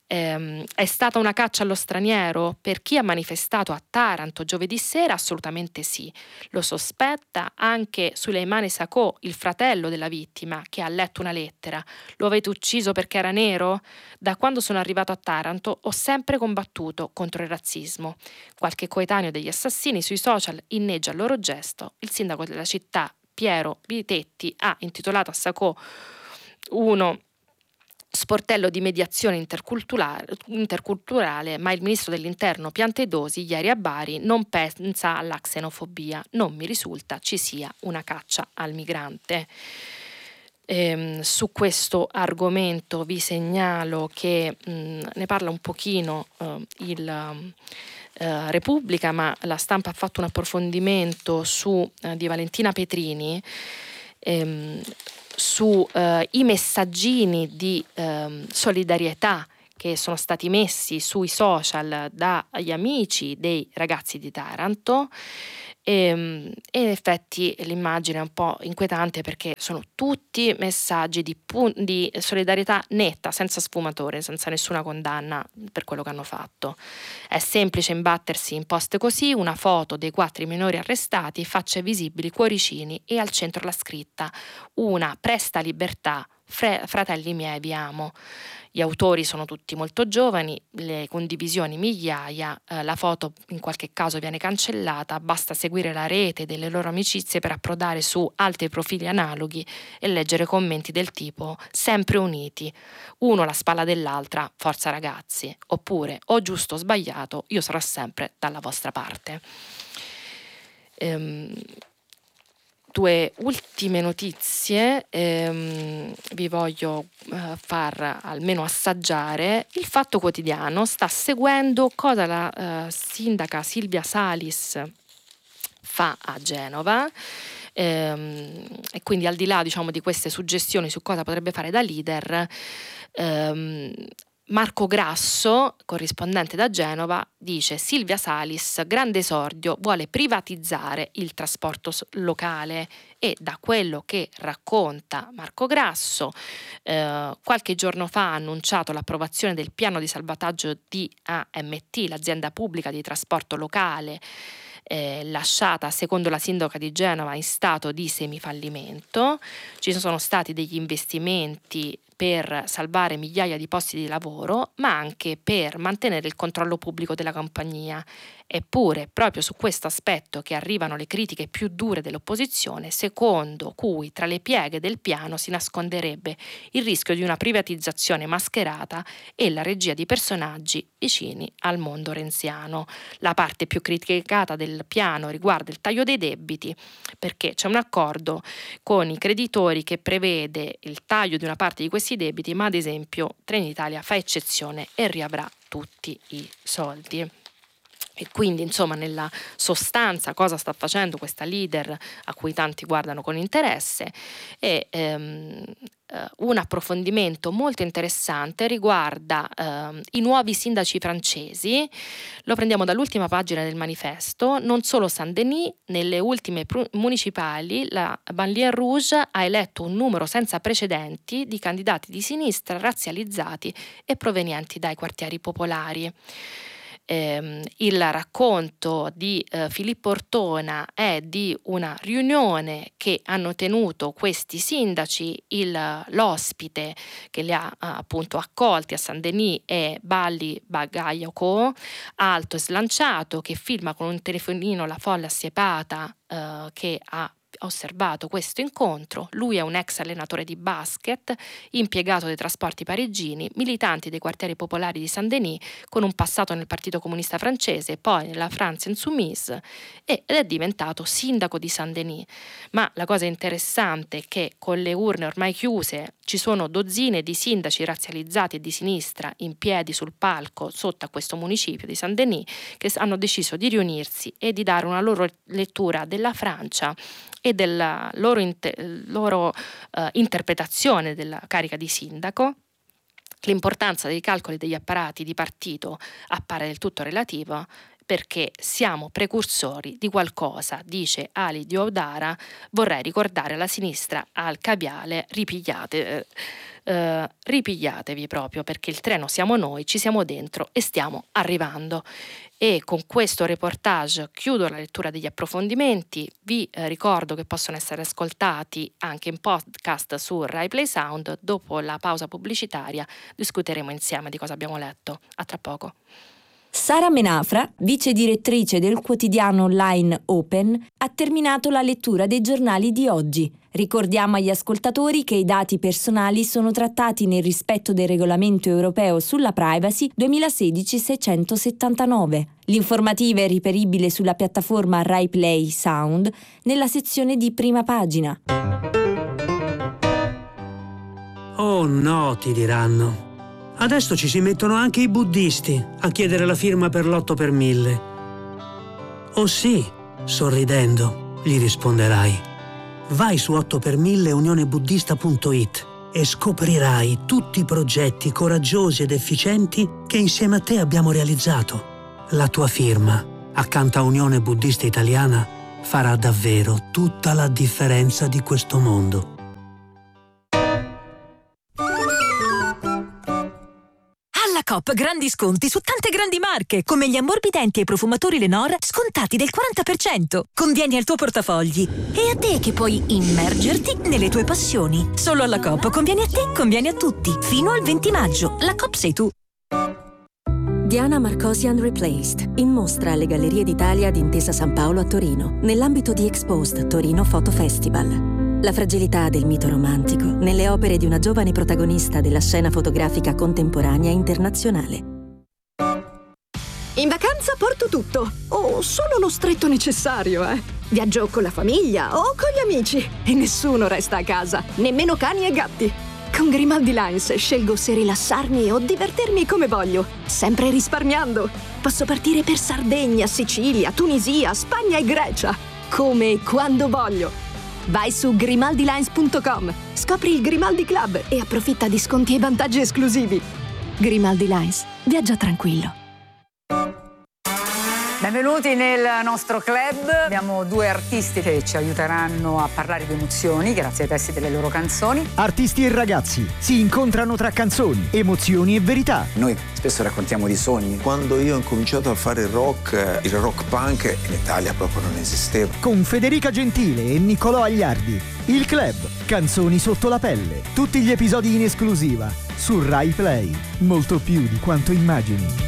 Speaker 1: Ehm, è stata una caccia allo straniero? Per chi ha manifestato a Taranto giovedì sera assolutamente sì. Lo sospetta anche Souleymane Sacco, il fratello della vittima, che ha letto una lettera. Lo avete ucciso perché era nero? Da quando sono arrivato a Taranto ho sempre combattuto contro il razzismo. Qualche coetaneo degli assassini sui social inneggia il loro gesto. Il sindaco della città, Piero Vitetti, ha intitolato a Sacco uno sportello di mediazione interculturale, interculturale, ma il ministro dell'interno Piantedosi ieri a Bari non pensa alla xenofobia. Non mi risulta ci sia una caccia al migrante. Ehm, su questo argomento vi segnalo che mh, ne parla un pochino eh, il eh, Repubblica, ma la Stampa ha fatto un approfondimento su, eh, di Valentina Petrini ehm, su eh, i messaggini di ehm, solidarietà che sono stati messi sui social dagli amici dei ragazzi di Taranto. E, e in effetti l'immagine è un po' inquietante perché sono tutti messaggi di, pun- di solidarietà netta, senza sfumature, senza nessuna condanna per quello che hanno fatto. È semplice imbattersi in post così, una foto dei quattro minori arrestati, facce visibili, cuoricini e al centro la scritta: una presta libertà, fre- fratelli miei vi amo. Gli autori sono tutti molto giovani, le condivisioni migliaia, eh, la foto in qualche caso viene cancellata, basta seguire la rete delle loro amicizie per approdare su altri profili analoghi e leggere commenti del tipo sempre uniti, uno alla spalla dell'altra, forza ragazzi, oppure o giusto o sbagliato, io sarò sempre dalla vostra parte. Ehm, Due ultime notizie, ehm, vi voglio eh, far almeno assaggiare. Il Fatto Quotidiano sta seguendo cosa la eh, sindaca Silvia Salis fa a Genova, ehm, e quindi al di là, diciamo, di queste suggestioni su cosa potrebbe fare da leader, ehm, Marco Grasso, corrispondente da Genova, dice: Silvia Salis, grande esordio, vuole privatizzare il trasporto locale. E da quello che racconta Marco Grasso, eh, qualche giorno fa ha annunciato l'approvazione del piano di salvataggio di A M T, l'azienda pubblica di trasporto locale, eh, lasciata secondo la sindaca di Genova in stato di semifallimento. Ci sono stati degli investimenti per salvare migliaia di posti di lavoro, ma anche per mantenere il controllo pubblico della compagnia. Eppure, proprio su questo aspetto che arrivano le critiche più dure dell'opposizione, secondo cui tra le pieghe del piano si nasconderebbe il rischio di una privatizzazione mascherata e la regia di personaggi vicini al mondo renziano. La parte più criticata del piano riguarda il taglio dei debiti, perché c'è un accordo con i creditori che prevede il taglio di una parte di questi debiti, ma ad esempio Trenitalia fa eccezione e riavrà tutti i soldi. E quindi, insomma, nella sostanza cosa sta facendo questa leader a cui tanti guardano con interesse? E ehm, eh, un approfondimento molto interessante riguarda ehm, i nuovi sindaci francesi. Lo prendiamo dall'ultima pagina del manifesto. Non solo Saint-Denis, nelle ultime pr- municipali la Banlieue Rouge ha eletto un numero senza precedenti di candidati di sinistra razzializzati e provenienti dai quartieri popolari. Eh, il racconto di eh, Filippo Ortona è di una riunione che hanno tenuto questi sindaci. Il, l'ospite che li ha appunto accolti a Saint-Denis è Balli Bagayoko, alto e slanciato, che filma con un telefonino la folla assiepata eh, che ha osservato questo incontro. Lui è un ex allenatore di basket, impiegato dei trasporti parigini, militante dei quartieri popolari di Saint-Denis, con un passato nel Partito Comunista francese, poi nella France Insoumise, ed è diventato sindaco di Saint-Denis. Ma la cosa interessante è che con le urne ormai chiuse ci sono dozzine di sindaci razzializzati e di sinistra in piedi sul palco sotto a questo municipio di Saint-Denis, che hanno deciso di riunirsi e di dare una loro lettura della Francia e della loro, inter- loro uh, interpretazione della carica di sindaco. L'importanza dei calcoli degli apparati di partito appare del tutto relativa, perché siamo precursori di qualcosa, dice Ali Diodara. Vorrei ricordare alla sinistra al caviale, ripigliate, eh, ripigliatevi proprio, perché il treno siamo noi, ci siamo dentro e stiamo arrivando. E con questo reportage chiudo la lettura degli approfondimenti. Vi eh, ricordo che possono essere ascoltati anche in podcast su Rai Play Sound. Dopo la pausa pubblicitaria discuteremo insieme di cosa abbiamo letto. A tra poco.
Speaker 2: Sara Menafra, vice direttrice del quotidiano online Open, ha terminato la lettura dei giornali di oggi. Ricordiamo agli ascoltatori che i dati personali sono trattati nel rispetto del regolamento europeo sulla privacy duemilasedici seicentosettantanove. L'informativa è reperibile sulla piattaforma Rai Play Sound nella sezione di prima pagina.
Speaker 3: Oh no, ti diranno. Adesso ci si mettono anche i buddisti a chiedere la firma per l'otto per mille. Oh sì, sorridendo, gli risponderai. Vai su otto per mille unione buddista punto it e scoprirai tutti i progetti coraggiosi ed efficienti che insieme a te abbiamo realizzato. La tua firma, accanto a Unione Buddista Italiana, farà davvero tutta la differenza di questo mondo.
Speaker 4: Coop grandi sconti su tante grandi marche, come gli ammorbidenti e i profumatori Lenor, scontati del quaranta per cento. Convieni al tuo portafogli. E a te che puoi immergerti nelle tue passioni. Solo alla Coop convieni a te, convieni a tutti. Fino al venti maggio. La Coop sei tu.
Speaker 5: Diana Marcosi Unreplaced, in mostra alle Gallerie d'Italia di Intesa San Paolo a Torino, nell'ambito di Exposed Torino Photo Festival. La fragilità del mito romantico nelle opere di una giovane protagonista della scena fotografica contemporanea internazionale.
Speaker 6: In vacanza porto tutto, o solo lo stretto necessario, eh. Viaggio con la famiglia o con gli amici e nessuno resta a casa, nemmeno cani e gatti. Con Grimaldi Lines scelgo se rilassarmi o divertirmi come voglio, sempre risparmiando. Posso partire per Sardegna, Sicilia, Tunisia, Spagna e Grecia, come e quando voglio. Vai su grimaldi lines punto com, scopri il Grimaldi Club e approfitta di sconti e vantaggi esclusivi. Grimaldi Lines, viaggia tranquillo.
Speaker 7: Benvenuti nel nostro club. Abbiamo due artisti che ci aiuteranno a parlare di emozioni grazie ai testi delle loro canzoni.
Speaker 8: Artisti e ragazzi si incontrano tra canzoni, emozioni e verità.
Speaker 9: Noi spesso raccontiamo di sogni.
Speaker 10: Quando io ho cominciato a fare il rock, il rock punk in Italia proprio non esisteva.
Speaker 8: Con Federica Gentile e Niccolò Agliardi. Il club, canzoni sotto la pelle. Tutti gli episodi in esclusiva su Rai Play. Molto più di quanto immagini.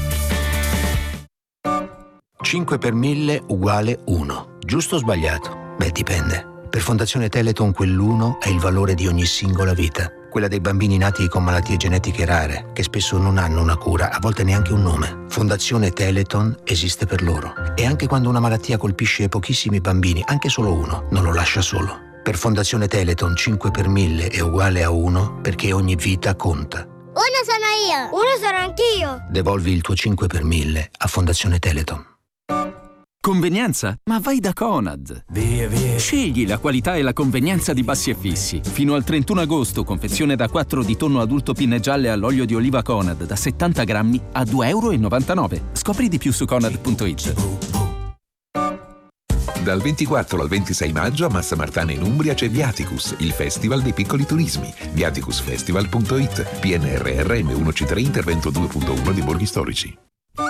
Speaker 11: cinque per mille uguale uno. Giusto o sbagliato? Beh, dipende. Per Fondazione Teleton quell'uno è il valore di ogni singola vita. Quella dei bambini nati con malattie genetiche rare, che spesso non hanno una cura, a volte neanche un nome. Fondazione Teleton esiste per loro. E anche quando una malattia colpisce pochissimi bambini, anche solo uno, non lo lascia solo. Per Fondazione Teleton cinque per mille è uguale a uno, perché ogni vita conta.
Speaker 12: Uno sono io! Uno sono anch'io!
Speaker 11: Devolvi il tuo cinque per mille a Fondazione Teleton.
Speaker 13: Convenienza? Ma vai da Conad. Via, via. Scegli la qualità e la convenienza di Bassi e Fissi. Fino al trentuno agosto, confezione da quattro di tonno adulto pinne gialle all'olio di oliva Conad da settanta grammi a due virgola novantanove euro. Scopri di più su conad punto it.
Speaker 14: Dal ventiquattro al ventisei maggio a Massa Martana in Umbria c'è Viaticus, il festival dei piccoli turismi. viaticus festival punto it. P N R R M uno C tre intervento due punto uno di Borghi Storici.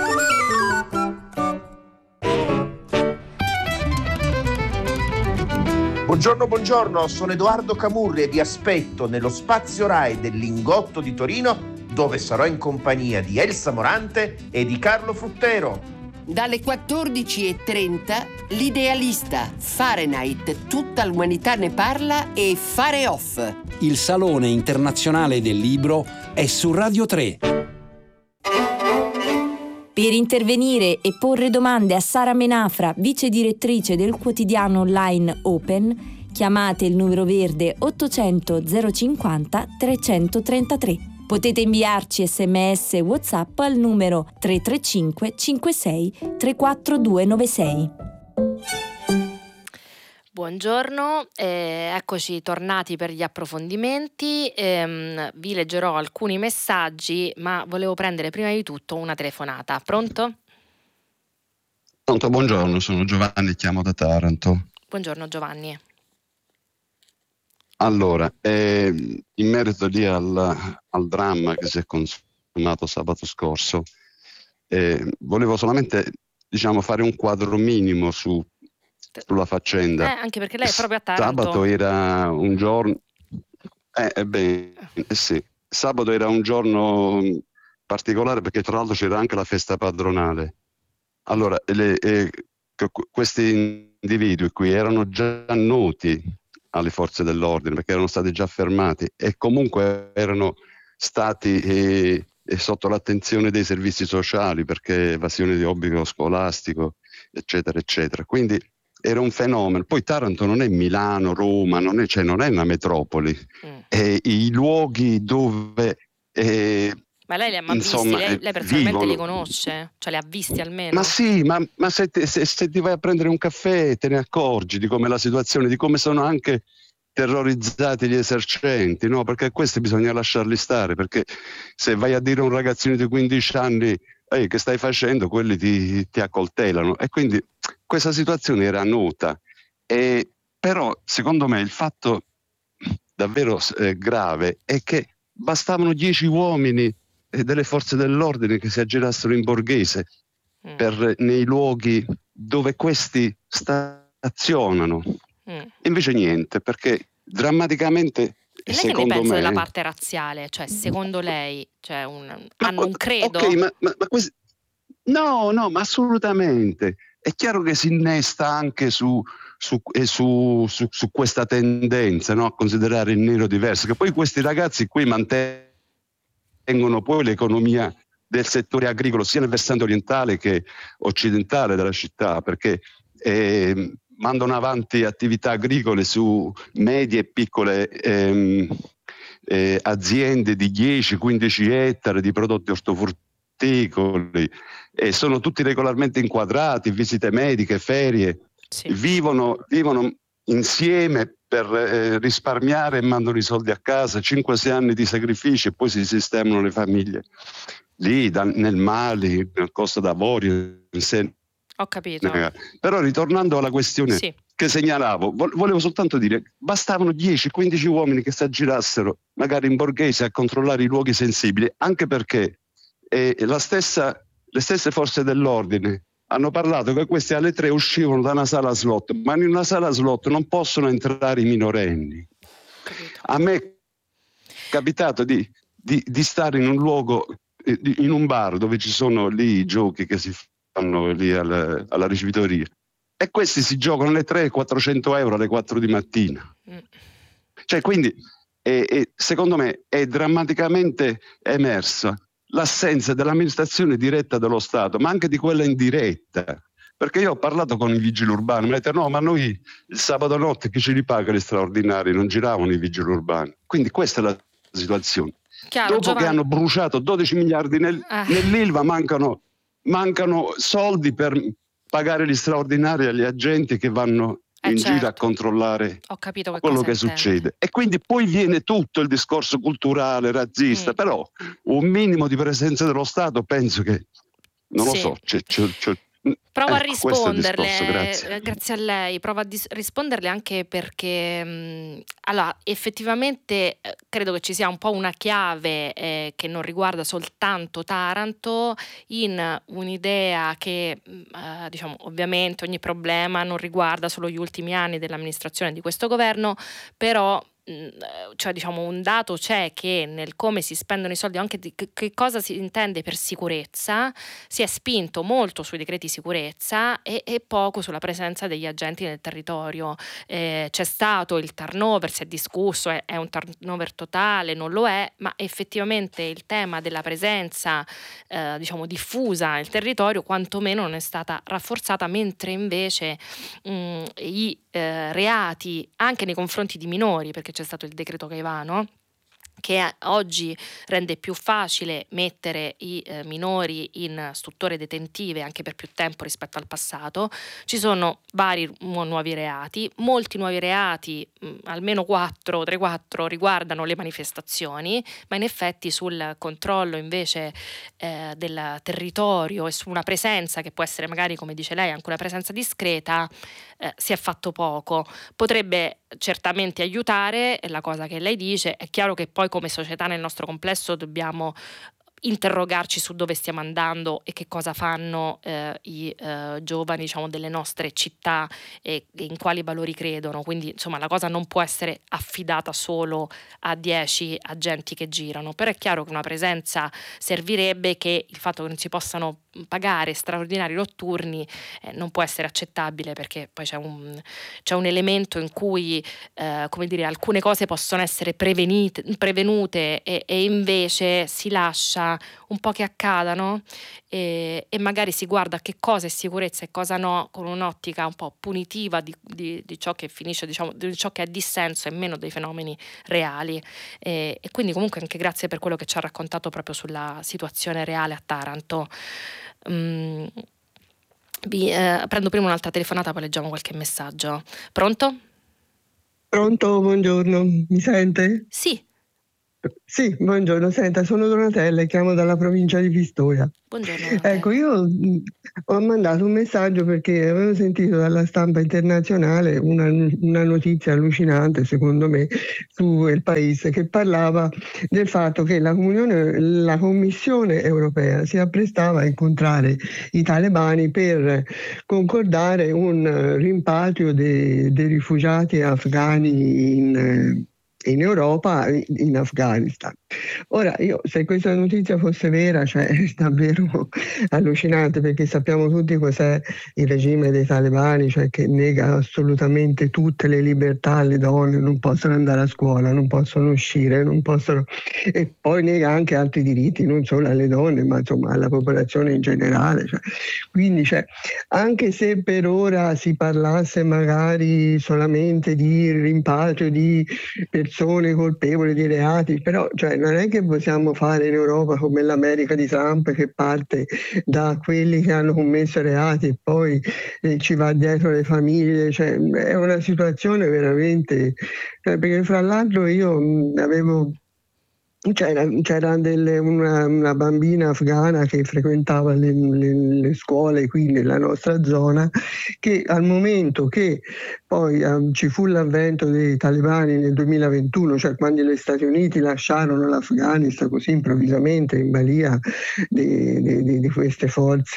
Speaker 15: Buongiorno, buongiorno, sono Edoardo Camurri e vi aspetto nello Spazio Rai del Lingotto di Torino, dove sarò in compagnia di Elsa Morante e di Carlo Fruttero.
Speaker 16: Dalle quattordici e trenta, L'Idealista, Fahrenheit, tutta l'umanità ne parla e Fare Off.
Speaker 17: Il Salone Internazionale del Libro è su Radio tre.
Speaker 2: Per intervenire e porre domande a Sara Menafra, vice direttrice del quotidiano online Open, chiamate il numero verde ottocento zero cinquanta trecentotrentatré. Potete inviarci sms e WhatsApp al numero tre tre cinque cinque sei tre quattro due nove sei.
Speaker 1: Buongiorno, eh, eccoci tornati per gli approfondimenti. Ehm, vi leggerò alcuni messaggi, ma volevo prendere prima di tutto una telefonata. Pronto?
Speaker 18: Pronto, buongiorno, sono Giovanni, chiamo da Taranto.
Speaker 1: Buongiorno Giovanni.
Speaker 18: Allora, eh, in merito lì al, al dramma che si è consumato sabato scorso, eh, volevo solamente, diciamo, fare un quadro minimo su, sulla faccenda.
Speaker 1: Eh, anche perché lei è proprio a Taranto.
Speaker 18: Sabato era un giorno... Eh, ebbene, eh sì, sabato era un giorno particolare perché tra l'altro c'era anche la festa padronale. Allora, le, eh, questi individui qui erano già noti alle forze dell'ordine perché erano stati già fermati e comunque erano stati eh, sotto l'attenzione dei servizi sociali perché evasione di obbligo scolastico, eccetera, eccetera. Quindi era un fenomeno. Poi Taranto non è Milano, Roma, non è, cioè non è una metropoli. Mm. E i luoghi dove... Eh,
Speaker 1: Ma lei li ha mai visti? Lei, lei personalmente vivono. Li conosce? Cioè li ha visti almeno?
Speaker 18: Ma sì, ma, ma se, te, se, se ti vai a prendere un caffè te ne accorgi di come la situazione, di come sono anche terrorizzati gli esercenti, no? Perché questi bisogna lasciarli stare, perché se vai a dire a un ragazzino di quindici anni ehi, che stai facendo, quelli ti, ti accoltellano. E quindi questa situazione era nota. E, però secondo me il fatto davvero eh, grave è che bastavano dieci uomini e delle forze dell'ordine che si aggirassero in borghese mm. per, nei luoghi dove questi stazionano. Mm. Invece niente, perché drammaticamente
Speaker 1: e lei
Speaker 18: secondo
Speaker 1: che ne pensa
Speaker 18: me...
Speaker 1: della parte razziale? Cioè, secondo lei cioè un,
Speaker 18: ma,
Speaker 1: hanno un credo?
Speaker 18: Ok, ma, ma, ma questi... No, no, ma assolutamente. È chiaro che si innesta anche su, su, eh, su, su, su questa tendenza, no? A considerare il nero diverso, che poi questi ragazzi qui mantengono tengono poi l'economia del settore agricolo sia nel versante orientale che occidentale della città, perché eh, mandano avanti attività agricole su medie e piccole ehm, eh, aziende di dieci quindici ettari di prodotti ortofrutticoli e sono tutti regolarmente inquadrati, visite mediche, ferie, sì. vivono, vivono insieme per eh, risparmiare e mandano i soldi a casa, cinque sei anni di sacrifici e poi si sistemano le famiglie lì da, nel Mali, nel Costa d'Avorio. Se...
Speaker 1: Ho capito.
Speaker 18: Eh, però ritornando alla questione sì. che segnalavo, vo- volevo soltanto dire, bastavano dieci quindici uomini che si aggirassero magari in borghese a controllare i luoghi sensibili, anche perché eh, la stessa, le stesse forze dell'ordine hanno parlato che questi alle tre uscivano da una sala slot, ma in una sala slot non possono entrare i minorenni. A me è capitato di, di, di stare in un luogo, in un bar dove ci sono lì i giochi che si fanno lì alla, alla ricevitoria e questi si giocano alle tre quattrocento euro alle quattro di mattina. Mm. Cioè quindi è, è, secondo me è drammaticamente emersa l'assenza dell'amministrazione diretta dello Stato, ma anche di quella indiretta. Perché io ho parlato con i vigili urbani, mi hanno detto no, ma noi il sabato notte chi ce li paga gli straordinari? Non giravano i vigili urbani. Quindi questa è la situazione.
Speaker 1: Chiaro,
Speaker 18: Dopo
Speaker 1: Giovanni...
Speaker 18: che hanno bruciato dodici miliardi nel, ah. nell'Ilva, mancano, mancano soldi per pagare gli straordinari agli agenti che vanno
Speaker 1: Eh
Speaker 18: in
Speaker 1: certo.
Speaker 18: giro a controllare
Speaker 1: Ho capito che
Speaker 18: quello
Speaker 1: cosa
Speaker 18: che
Speaker 1: intende.
Speaker 18: succede. E quindi poi viene tutto il discorso culturale, razzista, mm. però un minimo di presenza dello Stato penso che, non
Speaker 1: sì.
Speaker 18: lo so, c'è, c'è, c'è,
Speaker 1: Provo
Speaker 18: ecco,
Speaker 1: a risponderle,
Speaker 18: discorso, grazie.
Speaker 1: grazie a lei, provo a dis- risponderle anche perché mh, allora, effettivamente eh, credo che ci sia un po' una chiave eh, che non riguarda soltanto Taranto in un'idea che eh, diciamo ovviamente ogni problema non riguarda solo gli ultimi anni dell'amministrazione di questo governo, però cioè diciamo un dato c'è che nel come si spendono i soldi, anche di che cosa si intende per sicurezza, si è spinto molto sui decreti sicurezza e, e poco sulla presenza degli agenti nel territorio. Eh, c'è stato il turnover, si è discusso, è, è un turnover totale, non lo è, ma effettivamente il tema della presenza eh, diciamo diffusa nel territorio quantomeno non è stata rafforzata, mentre invece mh, i eh, reati anche nei confronti di minori, perché c'è stato il decreto Caivano, che oggi rende più facile mettere i eh, minori in strutture detentive anche per più tempo rispetto al passato. Ci sono vari mu- nuovi reati, molti nuovi reati, mh, almeno quattro, tre quattro riguardano le manifestazioni, ma in effetti sul controllo invece eh, del territorio e su una presenza che può essere magari, come dice lei, anche una presenza discreta, eh, si è fatto poco. Potrebbe certamente aiutare, è la cosa che lei dice. È chiaro che poi come società nel nostro complesso dobbiamo interrogarci su dove stiamo andando e che cosa fanno eh, i eh, giovani, diciamo, delle nostre città e, e in quali valori credono. Quindi insomma la cosa non può essere affidata solo a dieci agenti che girano, però è chiaro che una presenza servirebbe, che il fatto che non si possano pagare straordinari notturni eh, non può essere accettabile, perché poi c'è un, c'è un elemento in cui eh, come dire, alcune cose possono essere prevenite, prevenute e, e invece si lascia un po' che accadano e, e magari si guarda che cosa è sicurezza e cosa no con un'ottica un po' punitiva di, di, di ciò che finisce, diciamo, di ciò che è dissenso e meno dei fenomeni reali. E, e quindi comunque anche grazie per quello che ci ha raccontato proprio sulla situazione reale a Taranto. Mm, vi, eh, prendo prima un'altra telefonata, poi leggiamo qualche messaggio. Pronto?
Speaker 19: Pronto, buongiorno, mi sente?
Speaker 1: Sì.
Speaker 19: Sì, buongiorno, senta, sono Donatella e chiamo dalla provincia di Pistoia.
Speaker 1: Buongiorno.
Speaker 19: Ecco, io mh, ho mandato un messaggio perché avevo sentito dalla stampa internazionale una, una notizia allucinante, secondo me, su El País, che parlava del fatto che la, comunione, la Commissione europea si apprestava a incontrare i talebani per concordare un rimpatrio dei, dei rifugiati afghani in in Europa, in Afghanistan. Ora, io, se questa notizia fosse vera, cioè è davvero allucinante, perché sappiamo tutti cos'è il regime dei talebani, cioè che nega assolutamente tutte le libertà alle donne, non possono andare a scuola, non possono uscire, non possono... e poi nega anche altri diritti, non solo alle donne, ma insomma alla popolazione in generale. Cioè. Quindi, cioè, anche se per ora si parlasse magari solamente di rimpatrio di persone colpevoli di reati, però cioè, non è che possiamo fare in Europa come l'America di Trump, che parte da quelli che hanno commesso reati e poi eh, ci va dietro le famiglie. Cioè, è una situazione veramente, cioè, perché fra l'altro io mh, avevo C'era, c'era delle, una, una bambina afghana che frequentava le, le, le scuole qui nella nostra zona, che al momento che poi um, ci fu l'avvento dei talebani nel duemilaventuno, cioè quando gli Stati Uniti lasciarono l'Afghanistan così improvvisamente in balia di, di, di queste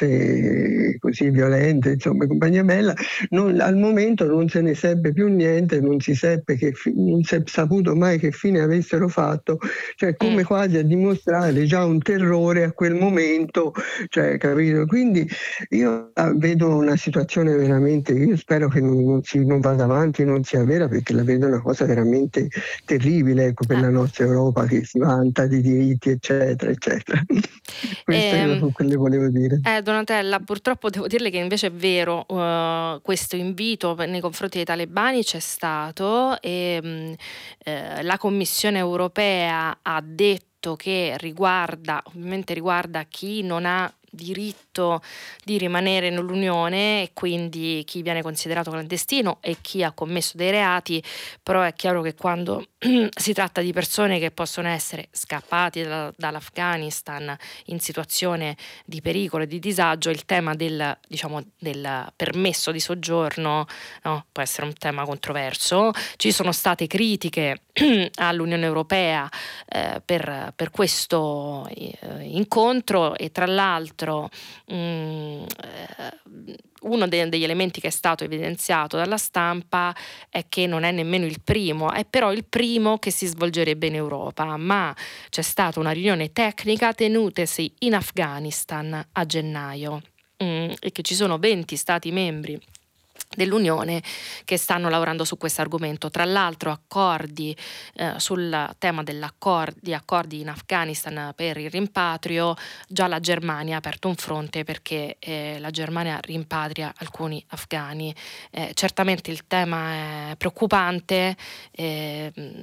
Speaker 19: forze così violente, insomma, compagnia bella, non, al momento non se ne seppe più niente, non si seppe che non si è saputo mai che fine avessero fatto, cioè come quasi a dimostrare già un terrore a quel momento, cioè, capito? Quindi io vedo una situazione veramente, io spero che non, non, si, non vada avanti, non sia vera, perché la vedo una cosa veramente terribile, ecco, per la nostra Europa che si vanta di diritti, eccetera, eccetera. Questo
Speaker 1: ehm,
Speaker 19: è quello che volevo dire.
Speaker 1: Eh, Donatella, purtroppo devo dirle che invece è vero, uh, questo invito nei confronti dei talebani c'è stato e mh, eh, la Commissione europea ha detto che riguarda, ovviamente riguarda chi non ha diritto di rimanere nell'Unione e quindi chi viene considerato clandestino e chi ha commesso dei reati, però è chiaro che quando si tratta di persone che possono essere scappati da, dall'Afghanistan in situazione di pericolo e di disagio, il tema del, diciamo, del permesso di soggiorno, no, può essere un tema controverso. Ci sono state critiche all'Unione Europea eh, per, per questo eh, incontro e tra l'altro mh, eh, uno de- degli elementi che è stato evidenziato dalla stampa è che non è nemmeno il primo, è però il primo che si svolgerebbe in Europa, ma c'è stata una riunione tecnica tenutasi in Afghanistan a gennaio mh, e che ci sono venti stati membri dell'Unione che stanno lavorando su questo argomento. Tra l'altro accordi eh, sul tema dell'accordi accordi in Afghanistan per il rimpatrio, già la Germania ha aperto un fronte perché eh, la Germania rimpatria alcuni afghani. Eh, certamente il tema è preoccupante, eh,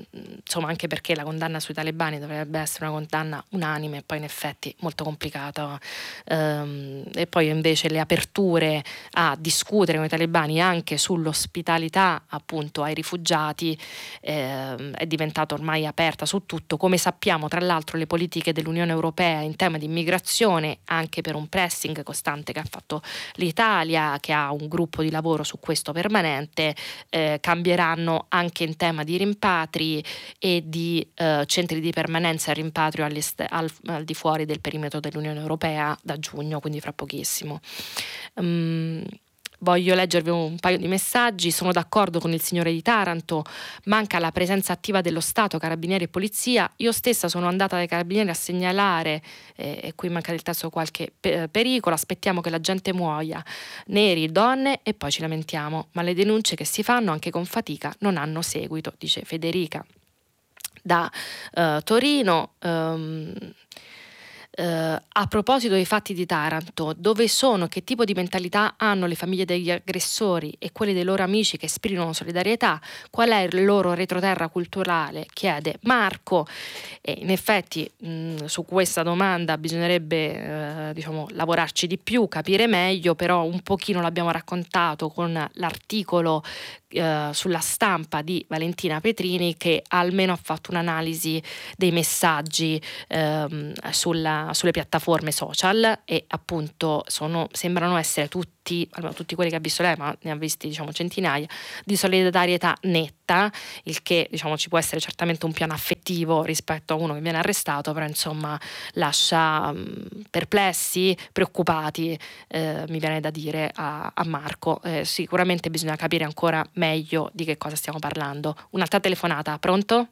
Speaker 1: insomma, anche perché la condanna sui talebani dovrebbe essere una condanna unanime, poi in effetti molto complicata, ehm, e poi invece le aperture a discutere con i talebani anche sull'ospitalità appunto ai rifugiati ehm, è diventata ormai aperta su tutto. Come sappiamo, tra l'altro, le politiche dell'Unione Europea in tema di immigrazione, anche per un pressing costante che ha fatto l'Italia, che ha un gruppo di lavoro su questo permanente, eh, cambieranno anche in tema di rimpatri e di eh, centri di permanenza e rimpatrio al, al di fuori del perimetro dell'Unione Europea da giugno, quindi fra pochissimo. Um, Voglio leggervi un paio di messaggi. Sono d'accordo con il signore di Taranto, manca la presenza attiva dello Stato, carabinieri e polizia. Io stessa sono andata dai carabinieri a segnalare, eh, e qui manca del testo, qualche pe- pericolo, aspettiamo che la gente muoia, neri, donne, e poi ci lamentiamo, ma le denunce che si fanno anche con fatica non hanno seguito, dice Federica da uh, Torino. Um, Uh, a proposito dei fatti di Taranto, dove sono, che tipo di mentalità hanno le famiglie degli aggressori e quelle dei loro amici che esprimono solidarietà? Qual è il loro retroterra culturale? Chiede Marco. E in effetti mh, su questa domanda bisognerebbe uh, diciamo, lavorarci di più, capire meglio, però un pochino l'abbiamo raccontato con l'articolo Uh, sulla Stampa di Valentina Petrini, che almeno ha fatto un'analisi dei messaggi uh, sulla, sulle piattaforme social, e appunto sono, sembrano essere tutti, allora, tutti quelli che ha visto lei, ma ne ha visti diciamo centinaia, di solidarietà netta, il che diciamo ci può essere certamente un piano affettivo rispetto a uno che viene arrestato, però insomma lascia um, perplessi, preoccupati, eh, mi viene da dire a, a Marco. Eh, sicuramente bisogna capire ancora meglio di che cosa stiamo parlando. Un'altra telefonata, pronto?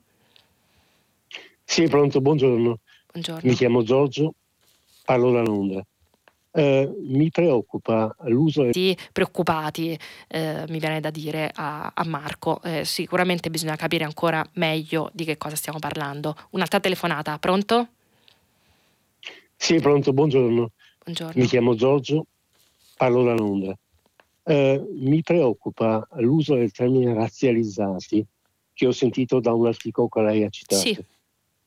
Speaker 20: Sì, pronto, buongiorno.
Speaker 1: Buongiorno.
Speaker 20: Mi chiamo Giorgio, parlo da Londra. Eh, mi preoccupa l'uso del...
Speaker 1: Sì, preoccupati, eh, mi viene da dire a, a Marco. Eh, sicuramente bisogna capire ancora meglio di che cosa stiamo parlando. Un'altra telefonata, pronto?
Speaker 20: Sì, pronto, buongiorno.
Speaker 1: Buongiorno.
Speaker 20: Mi chiamo Giorgio, parlo da Londra. Eh, mi preoccupa l'uso del termine razzializzati, che ho sentito da un articolo che lei ha citato.
Speaker 1: Sì.